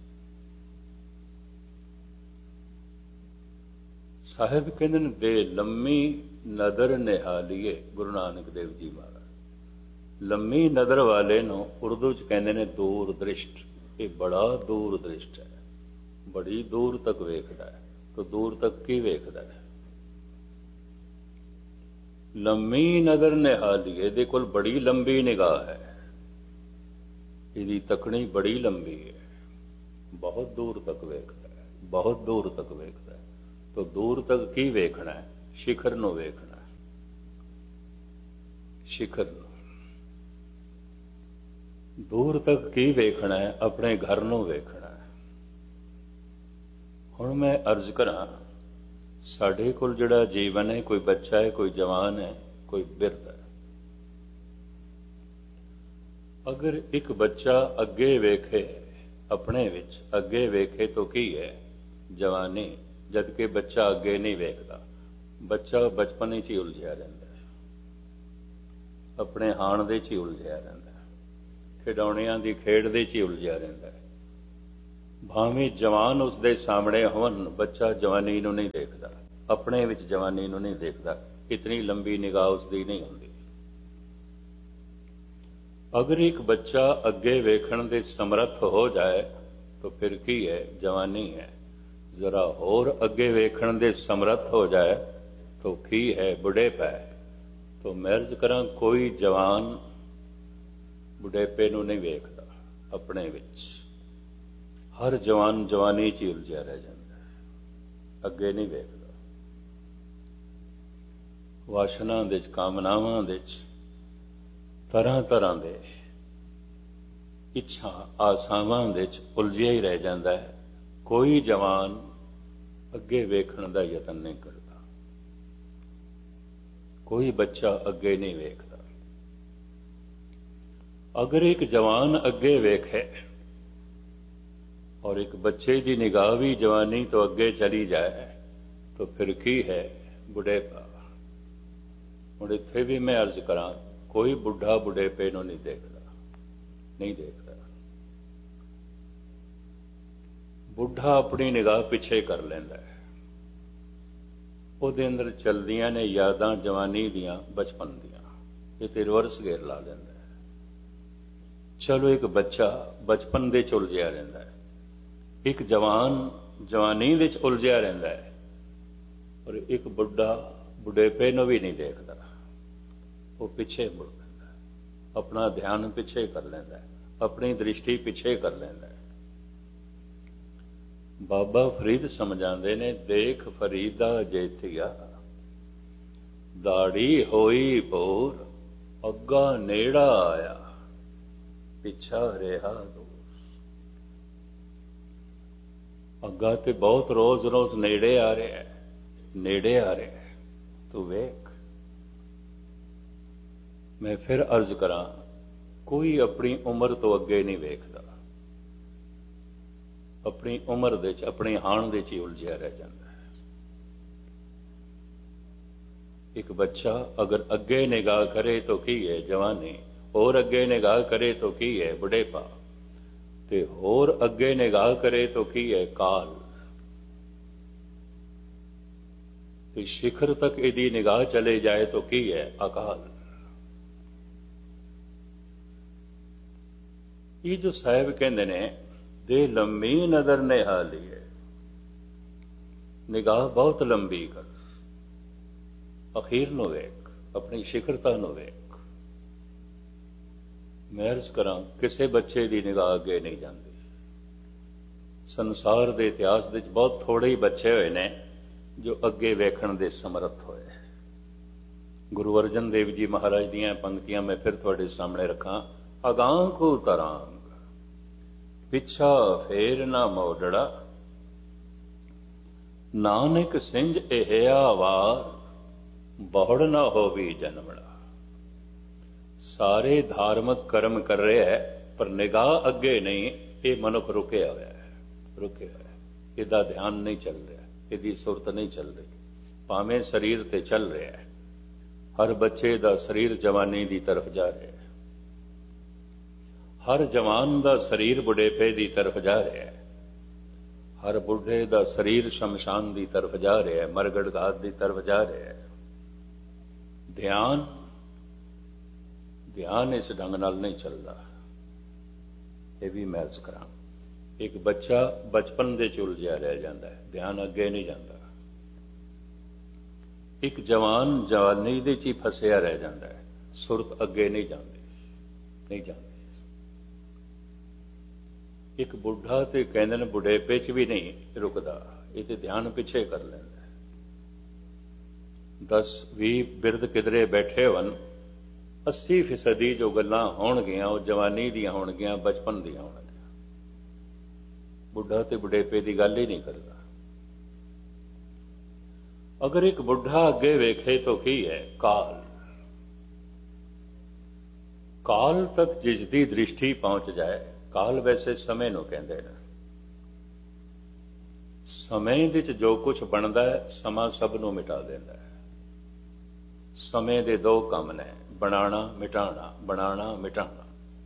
साहिब कहते ने दे लम्मी नदर निहालीए। गुरु नानक देव जी महाराज लम्मी नदर वाले नो उर्दू च कहते ने दूर दृष्ट। ये बड़ा दूर दृष्ट है, बड़ी दूर तक वेखदा है। तो दूर तक की वेखदा है? लम्मी नजर निहालीए, दे कोल बड़ी लंबी निगाह है, इहदी तकनी बड़ी लंबी है, बहुत दूर तक वेखदा है, बहुत दूर तक वेखदा है। तो दूर तक की वेखना है? शिखर नूं वेखना है, शिखर नूं। दूर तक की वेखना है? अपने घर नूं वेखना है। हुण मैं अर्ज करां, साडे कोल जिहड़ा जीवन है, कोई बच्चा है, कोई जवान है, कोई बिरध है। ਅਗਰ ਇੱਕ ਬੱਚਾ ਅੱਗੇ ਵੇਖੇ, ਆਪਣੇ ਵਿੱਚ ਅੱਗੇ ਵੇਖੇ ਤਾਂ ਕੀ ਹੈ? ਜਵਾਨੀ। ਜਦ ਕਿ ਬੱਚਾ ਅੱਗੇ ਨਹੀਂ ਵੇਖਦਾ, ਬੱਚਾ ਬਚਪਨ ਵਿੱਚ ਹੀ ਉਲਝਿਆ ਰਹਿੰਦਾ ਹੈ, ਆਪਣੇ ਹਾਣ ਦੇ 'ਚ ਹੀ ਉਲਝਿਆ ਰਹਿੰਦਾ ਹੈ, ਖਿਡੌਣਿਆਂ ਦੀ ਖੇਡ ਦੇ 'ਚ ਹੀ ਉਲਝਿਆ ਰਹਿੰਦਾ ਹੈ। ਭਾਵੇਂ ਜਵਾਨ ਉਸਦੇ ਸਾਹਮਣੇ ਹੋਣ, ਬੱਚਾ ਜਵਾਨੀ ਨੂੰ ਨਹੀਂ ਦੇਖਦਾ, ਆਪਣੇ ਵਿੱਚ ਜਵਾਨੀ ਨੂੰ ਨਹੀਂ ਦੇਖਦਾ, ਇਤਨੀ ਲੰਬੀ ਨਿਗਾਹ ਉਸਦੀ ਨਹੀਂ ਹੁੰਦੀ। ਅਗਰ ਇੱਕ ਬੱਚਾ ਅੱਗੇ ਵੇਖਣ ਦੇ ਸਮਰੱਥ ਹੋ ਜਾਏ ਤਾਂ ਫਿਰ ਕੀ ਹੈ? ਜਵਾਨੀ ਹੈ। ਜ਼ਰਾ ਹੋਰ ਅੱਗੇ ਵੇਖਣ ਦੇ ਸਮਰੱਥ ਹੋ ਜਾਏ ਤਾਂ ਕੀ ਹੈ? ਬੁਢੇਪਾ ਹੈ। ਤਾਂ ਮੈਂ ਅਰਜ਼ ਕਰਾਂ, ਕੋਈ ਜਵਾਨ ਬੁਢੇਪੇ ਨੂੰ ਨਹੀਂ ਵੇਖਦਾ ਆਪਣੇ ਵਿੱਚ। ਹਰ ਜਵਾਨ ਜਵਾਨੀ 'ਚ ਹੀ ਉਲਝਿਆ ਰਹਿ ਜਾਂਦਾ ਹੈ, ਅੱਗੇ ਨਹੀਂ ਵੇਖਦਾ। ਵਾਸ਼ਨਾ ਦੇ 'ਚ, ਕਾਮਨਾਵਾਂ ਦੇ 'ਚ, ਤਰ੍ਹਾਂ ਤਰ੍ਹਾਂ ਦੇ ਇੱਛਾ ਆਸਾਵਾਂ ਦੇ 'ਚ ਉਲਝਿਆ ਹੀ ਰਹਿ ਜਾਂਦਾ ਹੈ। ਕੋਈ ਜਵਾਨ ਅੱਗੇ ਵੇਖਣ ਦਾ ਯਤਨ ਨਹੀਂ ਕਰਦਾ, ਕੋਈ ਬੱਚਾ ਅੱਗੇ ਨਹੀਂ ਵੇਖਦਾ। ਅਗਰ ਇੱਕ ਜਵਾਨ ਅੱਗੇ ਵੇਖੇ ਔਰ ਇੱਕ ਬੱਚੇ ਦੀ ਨਿਗਾਹ ਵੀ ਜਵਾਨੀ ਤੋਂ ਅੱਗੇ ਚਲੀ ਜਾਏ ਤਾਂ ਫਿਰ ਕੀ ਹੈ? ਬੁਢੇਪਾ। ਹੁਣ ਇੱਥੇ ਵੀ ਮੈਂ ਅਰਜ਼ ਕਰਾਂ, ਕੋਈ ਬੁੱਢਾ ਬੁਢੇਪੇ ਨੂੰ ਨਹੀਂ ਦੇਖਦਾ, ਨਹੀਂ ਦੇਖਦਾ। ਬੁੱਢਾ ਆਪਣੀ ਨਿਗਾਹ ਪਿੱਛੇ ਕਰ ਲੈਂਦਾ ਹੈ, ਉਹਦੇ ਅੰਦਰ ਚਲਦੀਆਂ ਨੇ ਯਾਦਾਂ ਜਵਾਨੀ ਦੀਆਂ, ਬਚਪਨ ਦੀਆਂ, ਇਹ ਤੇ ਰਿਵਰਸ ਗੇਅਰ ਲਾ ਦਿੰਦਾ ਹੈ। ਚਲੋ ਇੱਕ ਬੱਚਾ ਬਚਪਨ ਦੇ 'ਚ ਉਲਝਿਆ ਰਹਿੰਦਾ ਹੈ, ਇੱਕ ਜਵਾਨ ਜਵਾਨੀ ਦੇ 'ਚ ਉਲਝਿਆ ਰਹਿੰਦਾ ਹੈ, ਔਰ ਇੱਕ ਬੁੱਢਾ ਬੁਢੇਪੇ ਨੂੰ ਵੀ ਨਹੀਂ ਦੇਖਦਾ, ਉਹ ਪਿੱਛੇ ਮੁੜ ਲੈਂਦਾ ਹੈ, ਆਪਣਾ ਧਿਆਨ ਪਿੱਛੇ ਕਰ ਲੈਂਦਾ ਹੈ, ਆਪਣੀ ਦ੍ਰਿਸ਼ਟੀ ਪਿੱਛੇ ਕਰ ਲੈਂਦਾ ਹੈ। ਬਾਬਾ ਫਰੀਦ ਸਮਝਾਉਂਦੇ ਨੇ, ਦੇਖ ਫਰੀਦਾ ਜੇਤੀਆ, ਦਾੜੀ ਹੋਈ ਭੋਰ, ਅੱਗਾ ਨੇੜਾ ਆਇਆ, ਪਿੱਛਾ ਰਿਹਾ ਦੂਰ। ਅੱਗਾ ਤੇ ਬਹੁਤ ਰੋਜ਼ ਰੋਜ਼ ਨੇੜੇ ਆ ਰਿਹਾ ਹੈ, ਨੇੜੇ ਆ ਰਿਹਾ ਹੈ, ਤੂੰ ਵੇਖ। ਮੈਂ ਫਿਰ ਅਰਜ਼ ਕਰਾਂ, ਕੋਈ ਆਪਣੀ ਉਮਰ ਤੋਂ ਅੱਗੇ ਨਹੀਂ ਵੇਖਦਾ, ਆਪਣੀ ਉਮਰ ਦੇ 'ਚ, ਆਪਣੀ ਹਾਣ ਦੇ 'ਚ ਹੀ ਉਲਝਿਆ ਰਹਿ ਜਾਂਦਾ ਹੈ। ਇੱਕ ਬੱਚਾ ਅਗਰ ਅੱਗੇ ਨਿਗਾਹ ਕਰੇ ਤਾਂ ਕੀ ਹੈ? ਜਵਾਨੀ। ਹੋਰ ਅੱਗੇ ਨਿਗਾਹ ਕਰੇ ਤਾਂ ਕੀ ਹੈ? ਬੁਢੇਪਾ। ਤੇ ਹੋਰ ਅੱਗੇ ਨਿਗਾਹ ਕਰੇ ਤਾਂ ਕੀ ਹੈ? ਕਾਲ। ਤੇ ਸਿਖਰ ਤੱਕ ਇਹਦੀ ਨਿਗਾਹ ਚਲੇ ਜਾਏ ਤਾਂ ਕੀ ਹੈ? ਅਕਾਲ। ਇਹ ਜੋ ਸਾਹਿਬ ਕਹਿੰਦੇ ਨੇ, ਦੇ ਲੰਮੀ ਨਜ਼ਰ ਨਿਹਾਲੀ ਹੈ, ਨਿਗਾਹ ਬਹੁਤ ਲੰਬੀ ਕਰ, ਅਖੀਰ ਨੂੰ ਵੇਖ, ਆਪਣੀ ਸਿਖਰਤਾ ਨੂੰ ਵੇਖ। ਮੈਂ ਅਰਜ਼ ਕਰਾਂ, ਕਿਸੇ ਬੱਚੇ ਦੀ ਨਿਗਾਹ ਅੱਗੇ ਨਹੀਂ ਜਾਂਦੀ। ਸੰਸਾਰ ਦੇ ਇਤਿਹਾਸ ਵਿੱਚ ਬਹੁਤ ਥੋੜੇ ਹੀ ਬੱਚੇ ਹੋਏ ਨੇ ਜੋ ਅੱਗੇ ਵੇਖਣ ਦੇ ਸਮਰੱਥ ਹੋਏ। ਗੁਰੂ ਅਰਜਨ ਦੇਵ ਜੀ ਮਹਾਰਾਜ ਦੀਆਂ ਪੰਕਤੀਆਂ ਮੈਂ ਫਿਰ ਤੁਹਾਡੇ ਸਾਹਮਣੇ ਰੱਖਾਂ। ਅਗਾਂਹ ਕੋ ਤਰਾਂਗ, ਪਿੱਛਾ ਫੇਰ ਨਾ ਮੋੜੜਾ, ਨਾਨਕ ਸਿੰਝ ਇਹ ਵਾਰ, ਬਹੁੜ ਨਾ ਹੋਵੀ ਜਨਮੜਾ। ਸਾਰੇ ਧਾਰਮਿਕ ਕਰਮ ਕਰ ਰਿਹਾ ਹੈ, ਪਰ ਨਿਗਾਹ ਅੱਗੇ ਨਹੀਂ। ਇਹ ਮਨੁੱਖ ਰੁਕਿਆ ਹੋਇਆ ਹੈ, ਰੁਕਿਆ ਹੋਇਆ, ਇਹਦਾ ਧਿਆਨ ਨਹੀਂ ਚੱਲ ਰਿਹਾ, ਇਹਦੀ ਸੁਰਤ ਨਹੀਂ ਚੱਲ ਰਹੀ। ਭਾਵੇਂ ਸਰੀਰ ਤੇ ਚੱਲ ਰਿਹਾ ਹੈ, ਹਰ ਬੱਚੇ ਦਾ ਸਰੀਰ ਜਵਾਨੀ ਦੀ ਤਰਫ ਜਾ ਰਿਹਾ ਹੈ, ਹਰ ਜਵਾਨ ਦਾ ਸਰੀਰ ਬੁਢੇਪੇ ਦੀ ਤਰਫ ਜਾ ਰਿਹਾ ਹੈ, ਹਰ ਬੁੱਢੇ ਦਾ ਸਰੀਰ ਸ਼ਮਸ਼ਾਨ ਦੀ ਤਰਫ ਜਾ ਰਿਹਾ ਹੈ, ਮਰਗੜ ਘਾਤ ਦੀ ਤਰਫ ਜਾ ਰਿਹਾ ਹੈ। ਧਿਆਨ ਧਿਆਨ ਇਸ ਢੰਗ ਨਾਲ ਨਹੀਂ ਚੱਲਦਾ। ਇਹ ਵੀ ਮੈਂ ਅਰਜ਼ ਕਰਾਂ, ਇੱਕ ਬੱਚਾ ਬਚਪਨ ਦੇ 'ਚ ਉਲਝਿਆ ਰਹਿ ਜਾਂਦਾ ਹੈ, ਧਿਆਨ ਅੱਗੇ ਨਹੀਂ ਜਾਂਦਾ। ਇੱਕ ਜਵਾਨ ਜਵਾਨੀ ਦੇ 'ਚ ਹੀ ਫਸਿਆ ਰਹਿ ਜਾਂਦਾ ਹੈ, ਸੁਰਤ ਅੱਗੇ ਨਹੀਂ ਜਾਂਦੀ, ਨਹੀਂ ਜਾਂਦੀ। ਇੱਕ ਬੁੱਢਾ ਤੇ ਕਹਿੰਦੇ ਨੇ ਬੁਢੇਪੇ 'ਚ ਵੀ ਨਹੀਂ ਰੁਕਦਾ, ਇਹ ਤੇ ਧਿਆਨ ਪਿੱਛੇ ਕਰ ਲੈਂਦਾ। ਦਸ ਵੀਹ ਬਿਰਧ ਕਿਧਰੇ ਬੈਠੇ ਹੋਣ, ਅੱਸੀ ਫੀਸਦੀ ਜੋ ਗੱਲਾਂ ਹੋਣਗੀਆਂ ਉਹ ਜਵਾਨੀ ਦੀਆਂ ਹੋਣਗੀਆਂ, ਬਚਪਨ ਦੀਆਂ ਹੋਣਗੀਆਂ। ਬੁੱਢਾ ਤੇ ਬੁਢੇਪੇ ਦੀ ਗੱਲ ਹੀ ਨਹੀਂ ਕਰਦਾ। ਅਗਰ ਇੱਕ ਬੁੱਢਾ ਅੱਗੇ ਵੇਖੇ ਤਾਂ ਕੀ ਹੈ? ਕਾਲ। ਕਾਲ ਤੱਕ ਜਿਸ ਦੀ ਦ੍ਰਿਸ਼ਟੀ ਪਹੁੰਚ ਜਾਏ, ਕਾਲ ਵੈਸੇ ਸਮੇਂ ਨੂੰ ਕਹਿੰਦੇ ਨੇ। ਸਮੇਂ ਵਿੱਚ ਜੋ ਕੁਝ ਬਣਦਾ ਹੈ ਸਮਾਂ ਸਭ ਨੂੰ ਮਿਟਾ ਦਿੰਦਾ ਹੈ। ਸਮੇਂ ਦੇ ਦੋ ਕੰਮ ਨੇ, ਬਣਾਉਣਾ ਮਿਟਾਉਣਾ, ਬਣਾਉਣਾ ਮਿਟਾਉਣਾ।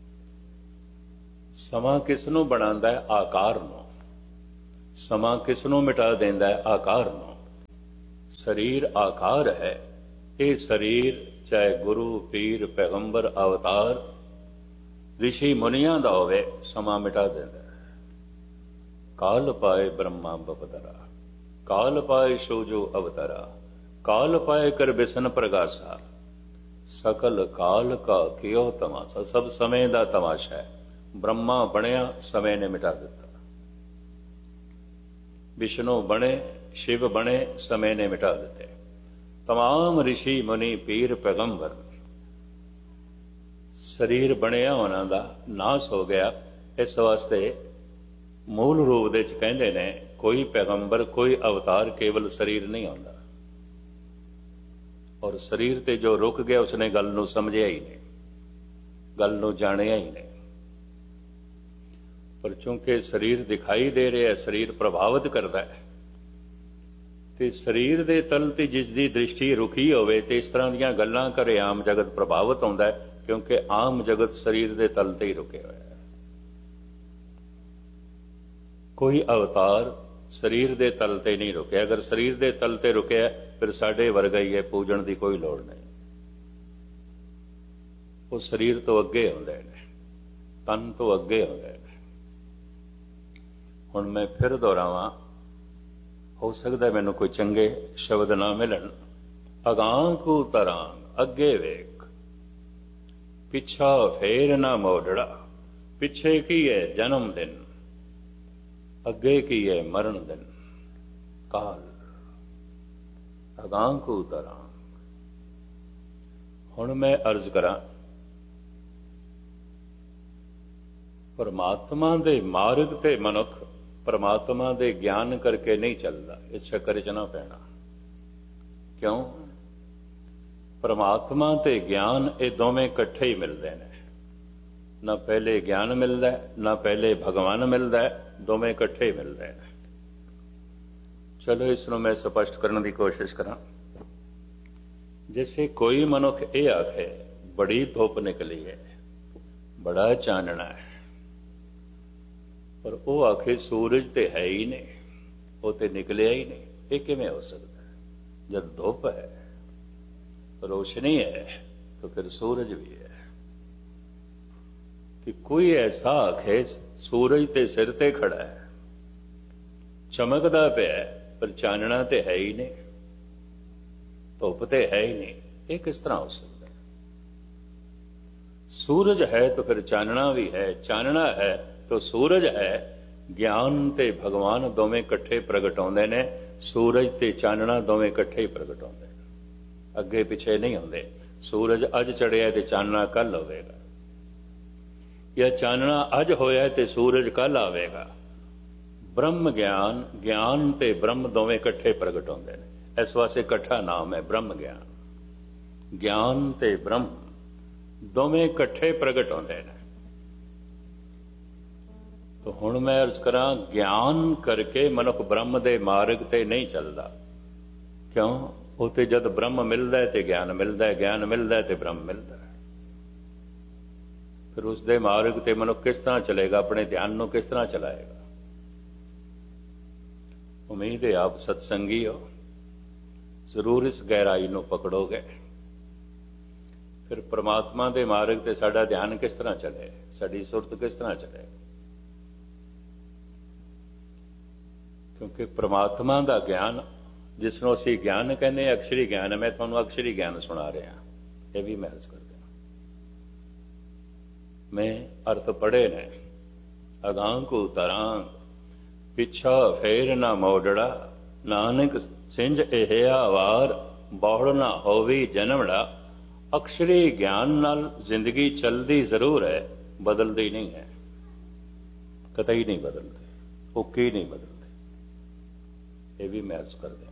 ਸਮਾਂ ਕਿਸ ਨੂੰ ਬਣਾਉਂਦਾ ਹੈ? ਆਕਾਰ ਨੂੰ। ਸਮਾਂ ਕਿਸ ਨੂੰ ਮਿਟਾ ਦਿੰਦਾ ਹੈ? ਆਕਾਰ ਨੂੰ। ਸਰੀਰ ਆਕਾਰ ਹੈ। ਇਹ ਸਰੀਰ ਚਾਹੇ ਗੁਰੂ, ਪੀਰ, ਪੈਗੰਬਰ, ਅਵਤਾਰ, ਰਿਸ਼ੀ ਮੁਨੀਆਂ ਦਾ ਹੋਵੇ, ਸਮਾਂ ਮਿਟਾ ਦਿੰਦਾ ਹੈ। ਕਾਲ ਪਾਏ ਬ੍ਰਹਮਾ ਬਪਦਰਾ, ਕਾਲ ਪਾਏ ਸੋਜੋ ਅਵਤਾਰਾ, ਕਾਲ ਪਾਏ ਕਰ ਬਿਸਨ ਪ੍ਰਗਾਸਾ, ਸਕਲ ਕਾਲ ਕਾ ਕਿਉ ਤਮਾਸ਼ਾ। ਸਭ ਸਮੇਂ ਦਾ ਤਮਾਸ਼ਾ ਹੈ। ਬ੍ਰਹਮਾ ਬਣਿਆ, ਸਮੇਂ ਨੇ ਮਿਟਾ ਦਿੱਤਾ। ਵਿਸ਼ਨੂੰ ਬਣੇ, ਸ਼ਿਵ ਬਣੇ, ਸਮੇਂ ਨੇ ਮਿਟਾ ਦਿੱਤੇ। तमाम ऋषि मुनि पीर पैगंबर ਸਰੀਰ ਬਣਿਆ ਉਹਨਾਂ ਦਾ ਨਾਸ ਹੋ ਗਿਆ। ਇਸ ਵਾਸਤੇ ਮੂਲ ਰੂਪ ਦੇ ਵਿੱਚ ਕਹਿੰਦੇ ਨੇ ਕੋਈ ਪੈਗੰਬਰ, ਕੋਈ ਅਵਤਾਰ ਕੇਵਲ ਸਰੀਰ ਨਹੀਂ ਆਉਂਦਾ। ਔਰ ਸਰੀਰ ਤੇ ਜੋ ਰੁਕ ਗਿਆ ਉਸਨੇ ਗੱਲ ਨੂੰ ਸਮਝਿਆ ਹੀ ਨਹੀਂ, ਗੱਲ ਨੂੰ ਜਾਣਿਆ ਹੀ ਨਹੀਂ। ਪਰ ਚूंकि ਸਰੀਰ ਦਿਖਾਈ ਦੇ ਰਿਹਾ, ਸਰੀਰ ਪ੍ਰਭਾਵਿਤ ਕਰਦਾ ਹੈ, ਤੇ ਸਰੀਰ ਦੇ ਤਲ ਤੇ ਜਿਸ ਦੀ ਦ੍ਰਿਸ਼ਟੀ ਰੁਕੀ ਹੋਵੇ ਤੇ ਇਸ ਤਰ੍ਹਾਂ ਦੀਆਂ ਗੱਲਾਂ ਕਰੇ ਆਮ ਜਗਤ ਪ੍ਰਭਾਵਿਤ ਹੁੰਦਾ ਹੈ, ਕਿਉਂਕਿ ਆਮ ਜਗਤ ਸਰੀਰ ਦੇ ਤਲ ਤੇ ਹੀ ਰੁਕੇ ਹੋਇਆ ਹੈ। ਕੋਈ ਅਵਤਾਰ ਸਰੀਰ ਦੇ ਤਲ ਤੇ ਨਹੀਂ ਰੁਕਿਆ। ਅਗਰ ਸਰੀਰ ਦੇ ਤਲ ਤੇ ਰੁਕਿਆ ਫਿਰ ਸਾਡੇ ਵਰਗਾ ਹੀ ਹੈ, ਪੂਜਣ ਦੀ ਕੋਈ ਲੋੜ ਨਹੀਂ। ਉਹ ਸਰੀਰ ਤੋਂ ਅੱਗੇ ਹੁੰਦੇ ਨੇ, ਤਨ ਤੋਂ ਅੱਗੇ ਹੁੰਦੇ ਨੇ। ਹੁਣ ਮੈਂ ਫਿਰ ਦੁਹਰਾਵਾਂ, ਹੋ ਸਕਦਾ ਮੈਨੂੰ ਕੋਈ ਚੰਗੇ ਸ਼ਬਦ ਨਾ ਮਿਲਣ। ਅਗਾਂਹ ਕੂ ਤਰਾਂ, ਅੱਗੇ ਵੇਖ, ਪਿੱਛਾ ਫੇਰ ਨਾ ਮੋੜੜਾ। ਪਿੱਛੇ ਕੀ ਹੈ? ਜਨਮ ਦਿਨ। ਅੱਗੇ ਕੀ ਹੈ? ਮਰਨ ਦਿਨ। ਕਾਲ। ਅਗਾਂਹ ਕੂ ਤਰਾਂ। ਹੁਣ ਮੈਂ ਅਰਜ਼ ਕਰਾਂ, ਪਰਮਾਤਮਾ ਦੇ ਮਾਰਗ ਤੇ ਮਨੁੱਖ ਪਰਮਾਤਮਾ ਦੇ ਗਿਆਨ ਕਰਕੇ ਨਹੀਂ ਚੱਲਦਾ। ਇਸ ਚੱਕਰ 'ਚ ਨਾ ਪੈਣਾ। ਕਿਉਂ? ਪਰਮਾਤਮਾ ਤੇ ਗਿਆਨ ਇਹ ਦੋਵੇਂ ਇਕੱਠੇ ਹੀ ਮਿਲਦੇ ਨੇ। ਨਾ ਪਹਿਲੇ ਗਿਆਨ ਮਿਲਦਾ, ਨਾ ਪਹਿਲੇ ਭਗਵਾਨ ਮਿਲਦਾ, ਦੋਵੇਂ ਇਕੱਠੇ ਹੀ ਮਿਲਦੇ ਨੇ। ਚਲੋ ਇਸ ਨੂੰ ਮੈਂ ਸਪਸ਼ਟ ਕਰਨ ਦੀ ਕੋਸ਼ਿਸ਼ ਕਰਾਂ। ਜਿਵੇਂ ਕੋਈ ਮਨੁੱਖ ਇਹ ਆਖੇ ਬੜੀ ਧੁੱਪ ਨਿਕਲੀ ਹੈ, ਬੜਾ ਚਾਨਣਾ ਹੈ, ਪਰ ਉਹ ਆਖੇ ਸੂਰਜ ਤੇ ਹੈ ਹੀ ਨਹੀਂ, ਉਹ ਤੇ ਨਿਕਲਿਆ ਹੀ ਨਹੀਂ। ਇਹ ਕਿਵੇਂ ਹੋ ਸਕਦਾ ਹੈ? ਜਦ ਧੁੱਪ ਹੈ, ਰੋਸ਼ਨੀ ਹੈ, तो फिर सूरज भी है। कि कोई ऐसा आखे सूरज ते सिर ते खड़ा है, चमकदा पिया पर चानना ते है ही नहीं, धुप ते है ही नहीं, ये किस तरह हो सकता है? सूरज है तो फिर चानना भी है, चानना है तो सूरज है। ज्ञान ते भगवान दोवें इकट्ठे प्रगट होंदे ने, सूरज ते चानना दोवें इकट्ठे ही प्रगट होंदे ने, अगे पिछे नहीं होंदे। सूरज अज चढ़िया ते चानना कल होवेगा, या चानना अज होया ते सूरज कल आवेगा। ब्रह्म ज्ञान, ज्ञान ते ब्रह्म दोवें इकट्ठे प्रगट होंदे ने, इस वास्ते इकट्ठा नाम है ब्रह्म ज्ञान। ज्ञान ते ब्रह्म दोवें इकट्ठे प्रगट होंदे ने। तो हुण मैं अर्ज करा, ज्ञान करके मनुख ब्रह्म दे मार्ग ते नहीं चलता। क्यों? उते जद ब्रह्म मिलता है तो ज्ञान मिलता है, ज्ञान मिलता है तो ब्रह्म मिलता है। फिर उस दे मार्ग ते मनुख किस तरह चलेगा, अपने ध्यान को किस तरह चलाएगा? उम्मीद है आप सत्संगी हो, जरूर इस गहराई को पकड़ोगे। फिर परमात्मा दे मार्ग ते साडा ध्यान किस तरह चले, साडी सुरत किस तरह चले? क्योंकि परमात्मा का ज्ञान जिसनों असी ज्ञान कहने, अक्षरी ज्ञान है। मैं तुहानू अक्षरी ज्ञान सुना रहा, यह भी मैं अर्ज कर दिया। मैं अर्थ पढ़े ने, अगां को तरांग, पिछा फेर ना मोड़ड़ा, नानक सिंज एहिया वार, बौड़ ना होवी जन्मड़ा। अक्षरी ज्ञान नाल जिंदगी चलती जरूर है, बदलती नहीं है, कतई नहीं बदलती, उकी नहीं बदलती। ये भी मैं अर्ज कर दिया।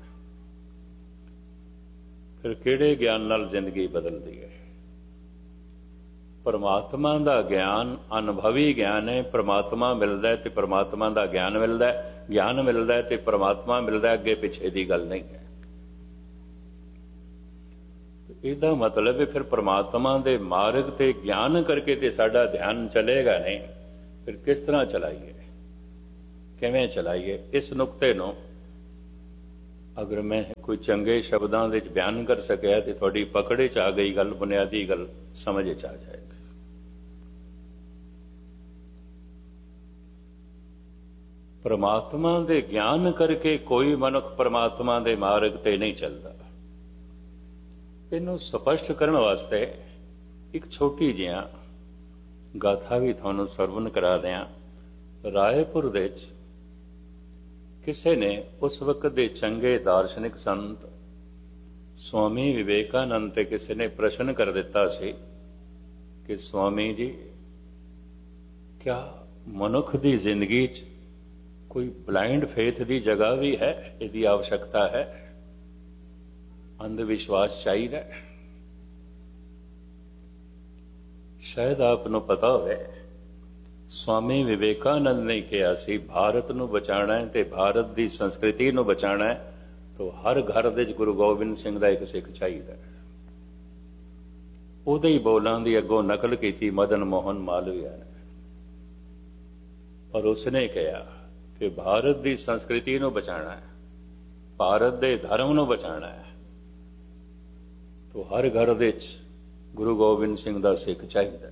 फिर किहड़े ज्ञान नाल जिंदगी बदलती है? परमात्मा का ज्ञान अनुभवी ज्ञान है। परमात्मा मिलता है तो परमात्मा का ज्ञान मिलता है, ज्ञान मिलता है तो परमात्मा मिलता है, अगे पिछे की गल नहीं है। इसका मतलब है फिर परमात्मा के मार्ग ते ज्ञान करके ते साडा ध्यान चलेगा नहीं, फिर किस तरह चलाइए, किवें चलाइए? इस नुकते नूं अगर मैं कोई चंगे शब्दों के बयान कर सकिया तो थोड़ी पकड़े च आ गई गल, बुनियादी गल समझ च आ जाएगी। परमात्मा के ज्ञान करके कोई मनुख परमात्मा के मार्ग ते नहीं चलता। इनू स्पष्ट करने वास्ते एक छोटी जिहा गाथा भी थानू सरवण करा दिया। रायपुर दे किसी ने उस वक्त दे चंगे दार्शनिक संत स्वामी विवेकानंद ते किसी ने प्रश्न कर दिता सी कि स्वामी जी, क्या मनुख दी जिंदगी च कोई ब्लाइंड फेथ दी जगह भी है? इसकी आवश्यकता है? अंधविश्वास चाहिए? शायद आपको पता हो, स्वामी विवेकानंद ने कहा सी भारत नूं बचाना है ते भारत की संस्कृति नूं बचाना है तो हर घर दे गुरु गोबिंद सिंह का एक सिख चाहिए। उहदे ही बोलां दी अगों नकल की मदन मोहन मालवीया ने, और उसने कहा कि भारत की संस्कृति नूं बचाना है, भारत के धर्म नूं बचाना है तो हर घर दे गुरु गोबिंद सिंह का सिख चाहिए।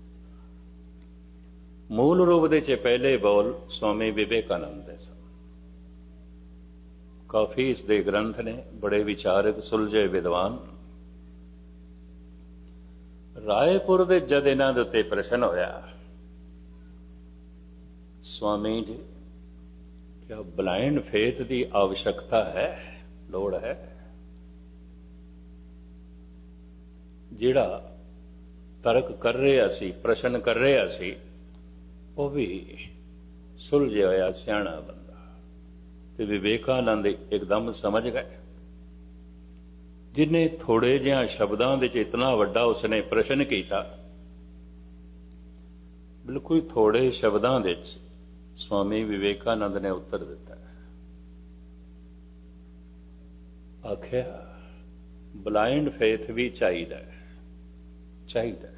मूल रूप दे पहले बोल स्वामी विवेकानंद दे सन। काफी इसके ग्रंथ ने, बड़े विचारक, सुलझे विद्वान। रायपुर दे जद इन्हां दे उत्ते प्रश्न होया, स्वामी जी, क्या ब्लाइंड फेथ की आवश्यकता है, लोड़ है? जिहड़ा तर्क कर रहा सी, प्रश्न कर रहा सी, वो भी सुलझे होया सियाणा बंदा। ते विवेकानंद एकदम समझ गए। जिन्हें थोड़े जिहा शब्दों के इतना वड्डा उसने प्रश्न किया, बिल्कुल थोड़े शब्दों के स्वामी विवेकानंद ने उत्तर दिता। आख्या ब्लाइंड फेथ भी चाहिए, चाहिए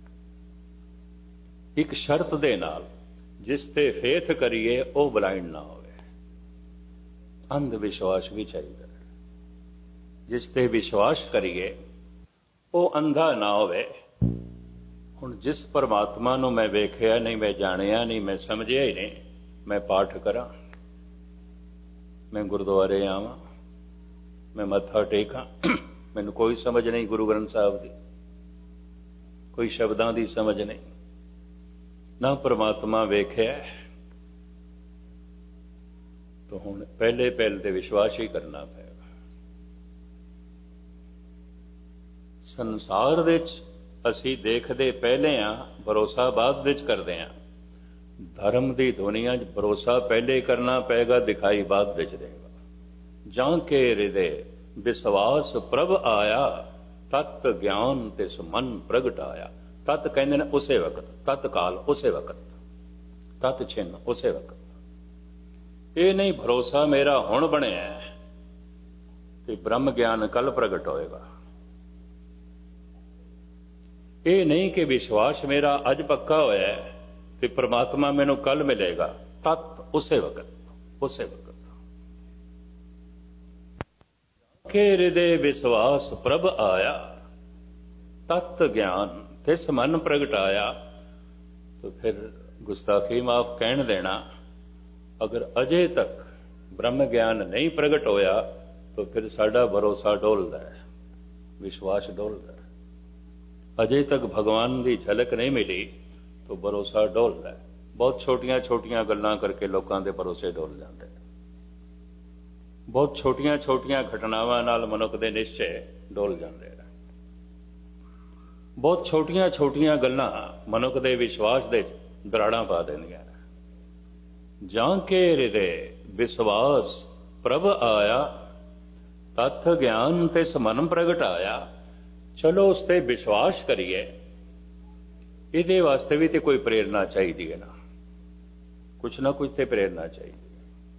एक शर्त दे नाल, जिस ते फेथ करिए वो ब्लाइंड ना होवे। अंधविश्वास भी चाहिए, जिस ते विश्वास करिए वो अंधा ना होवे। हुण जिस परमात्मा नूं मैं वेखिया नहीं, मैं जानिया नहीं, मैं समझिया ही नहीं, मैं पाठ करा, मैं गुरुद्वारे आवां, मैं मत्था टेकां, मैनूं कोई समझ नहीं गुरु ग्रंथ साहिब दी, कोई शब्दां दी समझ नहीं, ना परमात्मा वेख्या, तो हुण पहले पहले ते विश्वास ही करना पएगा। संसार दे असी देखते पहले हाँ, भरोसा बाद विच करते हैं। धर्म की दुनिया च भरोसा पहले करना पेगा, दिखाई बाद विच देगा। जां के हृदय विश्वास प्रभ आया, तत् ज्ञान तिस मन प्रगट आया। तत् कहते हैं उसे वक्त, तत्काल उसे वक्त, तत् छिन्न उसे वक्त। ये नहीं भरोसा मेरा हुण बनिया ते ब्रह्म ज्ञान कल प्रगट होएगा। ये नहीं कि विश्वास मेरा अज पक्का होया है ते परमात्मा मैनू कल मिलेगा। तत् उसे वक्त, उसे वक्त के हृदय विश्वास प्रभ आया, तत् ज्ञान तिस मन प्रगट आया। तो फिर गुस्ताखी माफ कहन देना, अगर अजे तक ब्रह्म ज्ञान नहीं प्रगट होया तो फिर साडा भरोसा डोलदा है, विश्वास डोलदा है। अजे तक भगवान की झलक नहीं मिली तो भरोसा डोलदा है। बहुत छोटियां छोटियां गल्लां करके लोगों के भरोसे डोल जाते हैं। बहुत छोटियां छोटियां घटनावां नाल मनुख दे निश्चय डोल जाते हैं। बहुत छोटियां छोटियां गल्लां मनुख दे विश्वास दे दराड़ां पा देंदियां। जां के हृदय विश्वास प्रभ आया, तथ ज्ञान तिस मन प्रगट आया। चलो उस ते विश्वास करिए, ਇਹਦੇ ਵਾਸਤੇ ਵੀ ਤੇ ਕੋਈ ਪ੍ਰੇਰਨਾ ਚਾਹੀਦੀ ਹੈ ਨਾ, ਕੁਛ ਨਾ ਕੁਛ ਤੇ ਪ੍ਰੇਰਨਾ ਚਾਹੀਦੀ ਹੈ।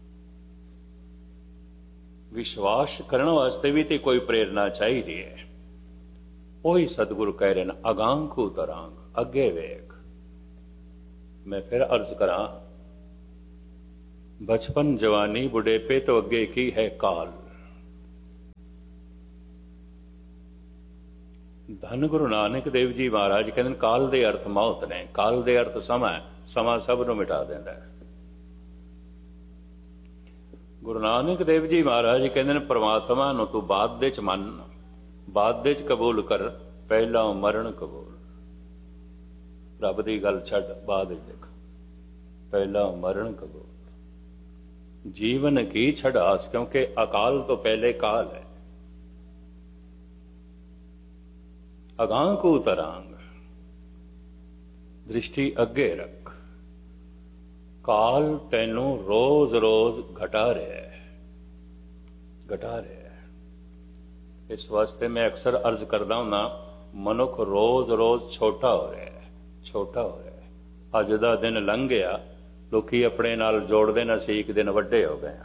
ਵਿਸ਼ਵਾਸ ਕਰਨ ਵਾਸਤੇ ਵੀ ਤੇ ਕੋਈ ਪ੍ਰੇਰਨਾ ਚਾਹੀਦੀ ਹੈ। ਉਹੀ ਸਤਿਗੁਰੂ ਕਹਿ ਰਹੇ ਨੇ, ਅਗਾਂਖੂ ਤਰਾਂਗ, ਅੱਗੇ ਵੇਖ। ਮੈਂ ਫਿਰ ਅਰਜ਼ ਕਰਾਂ, ਬਚਪਨ ਜਵਾਨੀ ਬੁਢੇਪੇ ਤੋਂ ਅੱਗੇ ਕੀ ਹੈ? ਕਾਲ। ਧੰਨ ਗੁਰੂ ਨਾਨਕ ਦੇਵ ਜੀ ਮਹਾਰਾਜ ਕਹਿੰਦੇ ਕਾਲ ਦੇ ਅਰਥ ਮੌਤ ਨੇ। ਕਾਲ ਦੇ ਅਰਥ ਸਮਾਂ, ਸਮਾਂ ਸਭ ਨੂੰ ਮਿਟਾ ਦਿੰਦਾ ਹੈ। ਗੁਰੂ ਨਾਨਕ ਦੇਵ ਜੀ ਮਹਾਰਾਜ ਕਹਿੰਦੇ ਨੇ ਪ੍ਰਮਾਤਮਾ ਨੂੰ ਤੂੰ ਬਾਅਦ ਦੇ ਚ ਮੰਨ, ਬਾਅਦ ਦੇ ਚ ਕਬੂਲ ਕਰ, ਪਹਿਲਾਂ ਮਰਨ ਕਬੂਲ। ਰੱਬ ਦੀ ਗੱਲ ਛੱਡ, ਬਾਅਦ ਵਿੱਚ ਦੇਖ, ਪਹਿਲਾਂ ਮਰਨ ਕਬੂਲ। ਜੀਵਨ ਕੀ ਛੜਾਸ, ਕਿਉਂਕਿ ਅਕਾਲ ਤੋਂ ਪਹਿਲੇ ਕਾਲ ਹੈ। ਅਗਾਂਖੂ ਤਰਾਂਗ, ਦ੍ਰਿਸ਼ਟੀ ਅੱਗੇ ਰੱਖ। ਕਾਲ ਤੈਨੂੰ ਰੋਜ਼ ਰੋਜ਼ ਘਟਾ ਰਿਹਾ ਹੈ, ਘਟਾ ਰਿਹਾ ਹੈ। ਇਸ ਵਾਸਤੇ ਮੈਂ ਅਕਸਰ ਅਰਜ਼ ਕਰਦਾ ਹੁੰਦਾ, ਮਨੁੱਖ ਰੋਜ਼ ਰੋਜ਼ ਛੋਟਾ ਹੋ ਰਿਹਾ ਹੈ, ਛੋਟਾ ਹੋ ਰਿਹਾ ਹੈ। ਅੱਜ ਦਾ ਦਿਨ ਲੰਘ ਗਿਆ, ਲੋਕੀ ਆਪਣੇ ਨਾਲ ਜੋੜਦੇ ਨਾ ਸੀ, ਇੱਕ ਦਿਨ ਵੱਡੇ ਹੋ ਗਏ।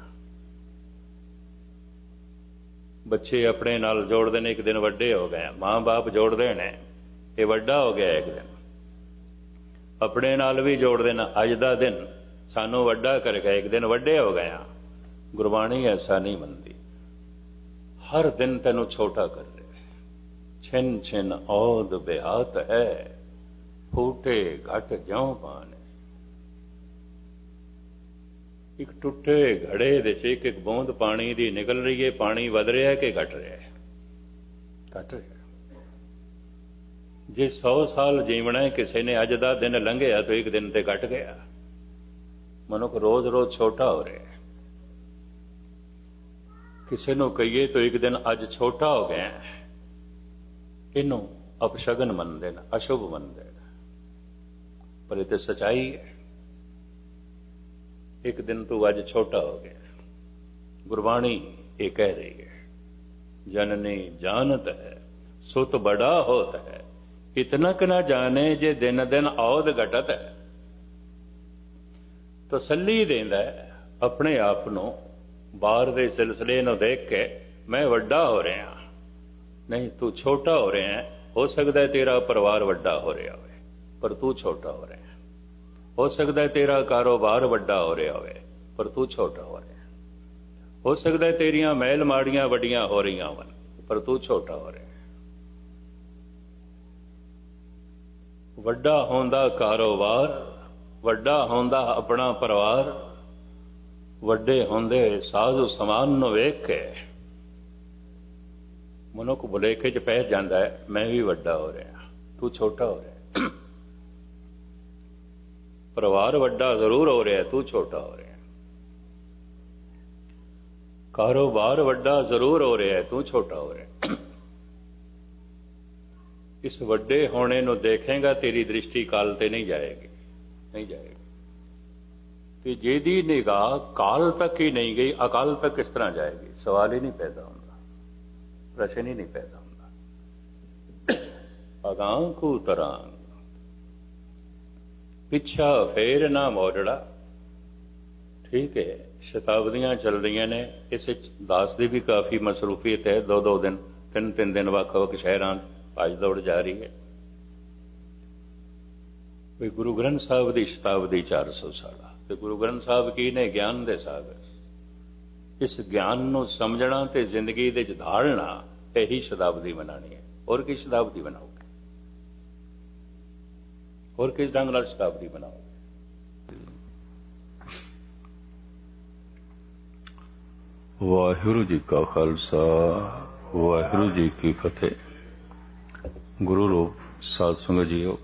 ਬੱਚੇ ਆਪਣੇ ਨਾਲ ਜੋੜਦੇ ਨੇ, ਇੱਕ ਦਿਨ ਵੱਡੇ ਹੋ ਗਏ। ਮਾਂ ਬਾਪ ਜੋੜਦੇ ਨੇ, ਇਹ ਵੱਡਾ ਹੋ ਗਿਆ ਇੱਕ ਦਿਨ। ਆਪਣੇ ਨਾਲ ਵੀ ਜੋੜਦੇ ਨੇ, ਅੱਜ ਦਾ ਦਿਨ ਸਾਨੂੰ ਵੱਡਾ ਕਰ ਗਿਆ, ਇੱਕ ਦਿਨ ਵੱਡੇ ਹੋ ਗਏ। ਗੁਰਬਾਣੀ ਐਸਾ ਨਹੀਂ ਮੰਨਦੀ, ਹਰ ਦਿਨ ਤੈਨੂੰ ਛੋਟਾ ਕਰ ਰਿਹਾ। ਛਿਨ ਛਿਨ ਔਦ ਬਿਹਾਤ ਹੈ, ਫੂਟੇ ਘਟ ਜਿਉਂ ਪਾਣੇ। ਇੱਕ ਟੁੱਟੇ ਘੜੇ ਦੇ ਚ ਇੱਕ ਇੱਕ ਬੂੰਦ ਪਾਣੀ ਦੀ ਨਿਕਲ ਰਹੀ ਹੈ। ਪਾਣੀ ਵਧ ਰਿਹਾ ਕਿ ਘਟ ਰਿਹਾ ਹੈ? ਘਟ ਰਿਹਾ। ਜੇ ਸੌ ਸਾਲ ਜੀਵਣਾ ਹੈ ਕਿਸੇ ਨੇ, ਅੱਜ ਦਾ ਦਿਨ ਲੰਘਿਆ ਤਾਂ ਇੱਕ ਦਿਨ ਤੇ ਘਟ ਗਿਆ। ਮਨੁੱਖ ਰੋਜ਼ ਰੋਜ਼ ਛੋਟਾ ਹੋ ਰਿਹਾ ਹੈ। ਕਿਸੇ ਨੂੰ ਕਹੀਏ ਤਾਂ ਇੱਕ ਦਿਨ ਅੱਜ ਛੋਟਾ ਹੋ ਗਿਆ, ਇਹਨੂੰ ਅਪਸ਼ਗਨ ਮੰਨਦੇ ਨੇ, ਅਸ਼ੁਭ ਮੰਨਦੇ ਨੇ, ਪਰ ਇਹ ਤੇ ਸਚਾਈ ਹੈ। ਇੱਕ ਦਿਨ ਤੂੰ ਅੱਜ ਛੋਟਾ ਹੋ ਗਿਆ। ਗੁਰਬਾਣੀ ਇਹ ਕਹਿ ਰਹੀ ਹੈ, ਜਨਨੀ ਜਾਣਤ ਹੈ ਸੁਤ ਬੜਾ ਹੋਤ ਹੈ, ਇਤਨਕ ਨਾ ਜਾਣੇ ਜੇ ਦਿਨ ਦਿਨ ਔਦ ਘਟਤ ਹੈ। ਤਸੱਲੀ ਦਿੰਦਾ ਆਪਣੇ ਆਪ ਨੂੰ, ਬਾਹਰ ਦੇ ਸਿਲਸਿਲੇ ਨੂੰ ਦੇਖ ਕੇ, ਮੈਂ ਵੱਡਾ ਹੋ ਰਿਹਾ। ਨਹੀਂ, ਤੂੰ ਛੋਟਾ ਹੋ ਰਿਹਾ ਹੈ। ਹੋ ਸਕਦਾ ਹੈ ਤੇਰਾ ਪਰਿਵਾਰ ਵੱਡਾ ਹੋ ਰਿਹਾ ਹੋਵੇ, ਪਰ ਤੂੰ ਛੋਟਾ ਹੋ ਰਿਹਾ। ਹੋ ਸਕਦਾ ਹੈ ਤੇਰਾ ਕਾਰੋਬਾਰ ਵੱਡਾ ਹੋ ਰਿਹਾ ਹੋਵੇ, ਪਰ ਤੂੰ ਛੋਟਾ ਹੋ ਰਿਹਾ। ਹੋ ਸਕਦਾ ਹੈ ਤੇਰੀਆਂ ਮਹਿਲ ਮਾੜੀਆਂ ਵੱਡੀਆਂ ਹੋ ਰਹੀਆਂ ਹੋਣ, ਪਰ ਤੂੰ ਛੋਟਾ ਹੋ ਰਿਹਾ। ਵੱਡਾ ਹੁੰਦਾ ਕਾਰੋਬਾਰ, ਵੱਡਾ ਹੁੰਦਾ ਆਪਣਾ ਪਰਿਵਾਰ, ਵੱਡੇ ਹੁੰਦੇ ਸਾਜ਼ੋ ਸਮਾਨ ਨੂੰ ਵੇਖ ਕੇ ਮਨੁੱਖ ਭੁਲੇਖੇ ਚ ਪੈ ਜਾਂਦਾ ਹੈ, ਮੈਂ ਵੀ ਵੱਡਾ ਹੋ ਰਿਹਾ, ਤੂੰ ਛੋਟਾ ਹੋ ਰਿਹਾ। ਪਰਿਵਾਰ ਵੱਡਾ ਜ਼ਰੂਰ ਹੋ ਰਿਹਾ, ਤੂੰ ਛੋਟਾ ਹੋ ਰਿਹਾ। ਕਾਰੋਬਾਰ ਵੱਡਾ ਜ਼ਰੂਰ ਹੋ ਰਿਹਾ, ਤੂੰ ਛੋਟਾ ਹੋ ਰਿਹਾ। ਇਸ ਵੱਡੇ ਹੋਣੇ ਨੂੰ ਦੇਖੇਗਾ, ਤੇਰੀ ਦ੍ਰਿਸ਼ਟੀ ਕਾਲ ਤੇ ਨਹੀਂ ਜਾਏਗੀ, ਨਹੀਂ ਜਾਏਗੀ। ਤੇ ਜਿਹਦੀ ਨਿਗਾਹ ਕਾਲ ਤੱਕ ਹੀ ਨਹੀਂ ਗਈ, ਅਕਾਲ ਤੱਕ ਕਿਸ ਤਰ੍ਹਾਂ ਜਾਏਗੀ? ਸਵਾਲ ਹੀ ਨਹੀਂ ਪੈਦਾ ਹੁੰਦਾ, ਪ੍ਰਸ਼ਨ ਹੀ ਨਹੀਂ ਪੈਦਾ ਹੁੰਦਾ। ਅਗਾਂਖੂ ਤਰਾਂਗ, ਪਿੱਛਾ ਫੇਰ ਨਾ ਮੋੜੜਾ। ਠੀਕ ਹੈ, ਸ਼ਤਾਬਦੀਆਂ ਚੱਲ ਰਹੀਆਂ ਨੇ, ਇਸ ਵਿੱਚ ਦਾਸ ਦੀ ਵੀ ਕਾਫੀ ਮਸਰੂਫੀਅਤ ਹੈ। ਦੋ ਦੋ ਦਿਨ, ਤਿੰਨ ਤਿੰਨ ਦਿਨ ਵੱਖ ਵੱਖ ਸ਼ਹਿਰਾਂ ਭੱਜ ਦੌੜ ਜਾ ਰਹੀ ਹੈ। ਵੀ ਗੁਰੂ ਗ੍ਰੰਥ ਸਾਹਿਬ ਦੀ ਸ਼ਤਾਬਦੀ ਚਾਰ ਸੌ ਸਾਲਾ, ਤੇ ਗੁਰੂ ਗ੍ਰੰਥ ਸਾਹਿਬ ਕੀ ਨੇ? ਗਿਆਨ ਦੇ ਸਾਗਰ। ਇਸ ਗਿਆਨ ਨੂੰ ਸਮਝਣਾ ਤੇ ਜ਼ਿੰਦਗੀ ਦੇ ਵਿੱਚ ਧਾਰਨਾ, ਇਹੀ ਸ਼ਤਾਬਦੀ ਮਨਾਣੀ ਹੈ। ਹੋਰ ਕੀ ਸ਼ਤਾਬਦੀ ਬਣਾਓਗੇ? ਹੋਰ ਕਿਸ ਢੰਗ ਨਾਲ ਸ਼ਤਾਬਦੀ ਬਣਾਓਗੇ? ਵਾਹਿਗੁਰੂ ਜੀ ਕਾ ਖਾਲਸਾ, ਵਾਹਿਗੁਰੂ ਜੀ ਕੀ ਫਤਿਹ। ਗੁਰੂ ਰੂਪ ਸਾਧ ਸੰਗਤ ਜੀਓ,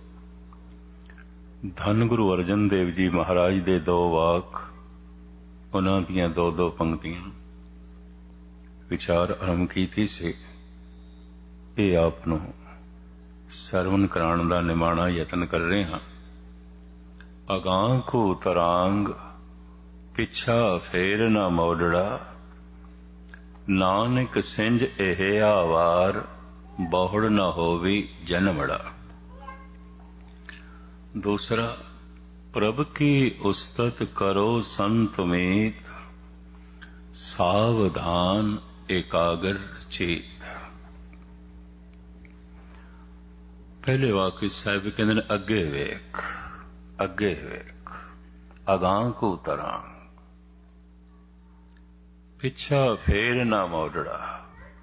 ਧੰਨ ਗੁਰੂ ਅਰਜਨ ਦੇਵ ਜੀ ਮਹਾਰਾਜ ਦੇ ਦੋ ਵਾਕ, ਉਹਨਾਂ ਦੀਆਂ ਦੋ ਦੋ ਪੰਕਤੀਆਂ ਵਿਚਾਰ ਆਰੰਭ ਕੀਤੀ ਸੀ। ਇਹ ਆਪ ਨੂੰ ਸਰਵਨ ਕਰਾਉਣ ਦਾ ਨਿਮਾਣਾ ਯਤਨ ਕਰ ਰਹੇ ਹਾਂ। ਅਗਾਂਖੂ ਤਰਾਂਗ, ਪਿੱਛਾ ਫੇਰ ਨਾ ਮੋੜੜਾ, ਨਾਨਕ ਸਿੰਝ ਇਹ ਆਵਾਰ, ਬਹੁੜ ਨਾ ਹੋਵੀ ਜਨਮੜਾ। दूसरा, प्रभ की उस्तत करो संत मीत, सावधान एकाग्र चेत। पहले वाक्य साहिब कहते हैं अगे वेख, अगे वेख, अगां को तरां, पिछा फेर ना मोड़ड़ा।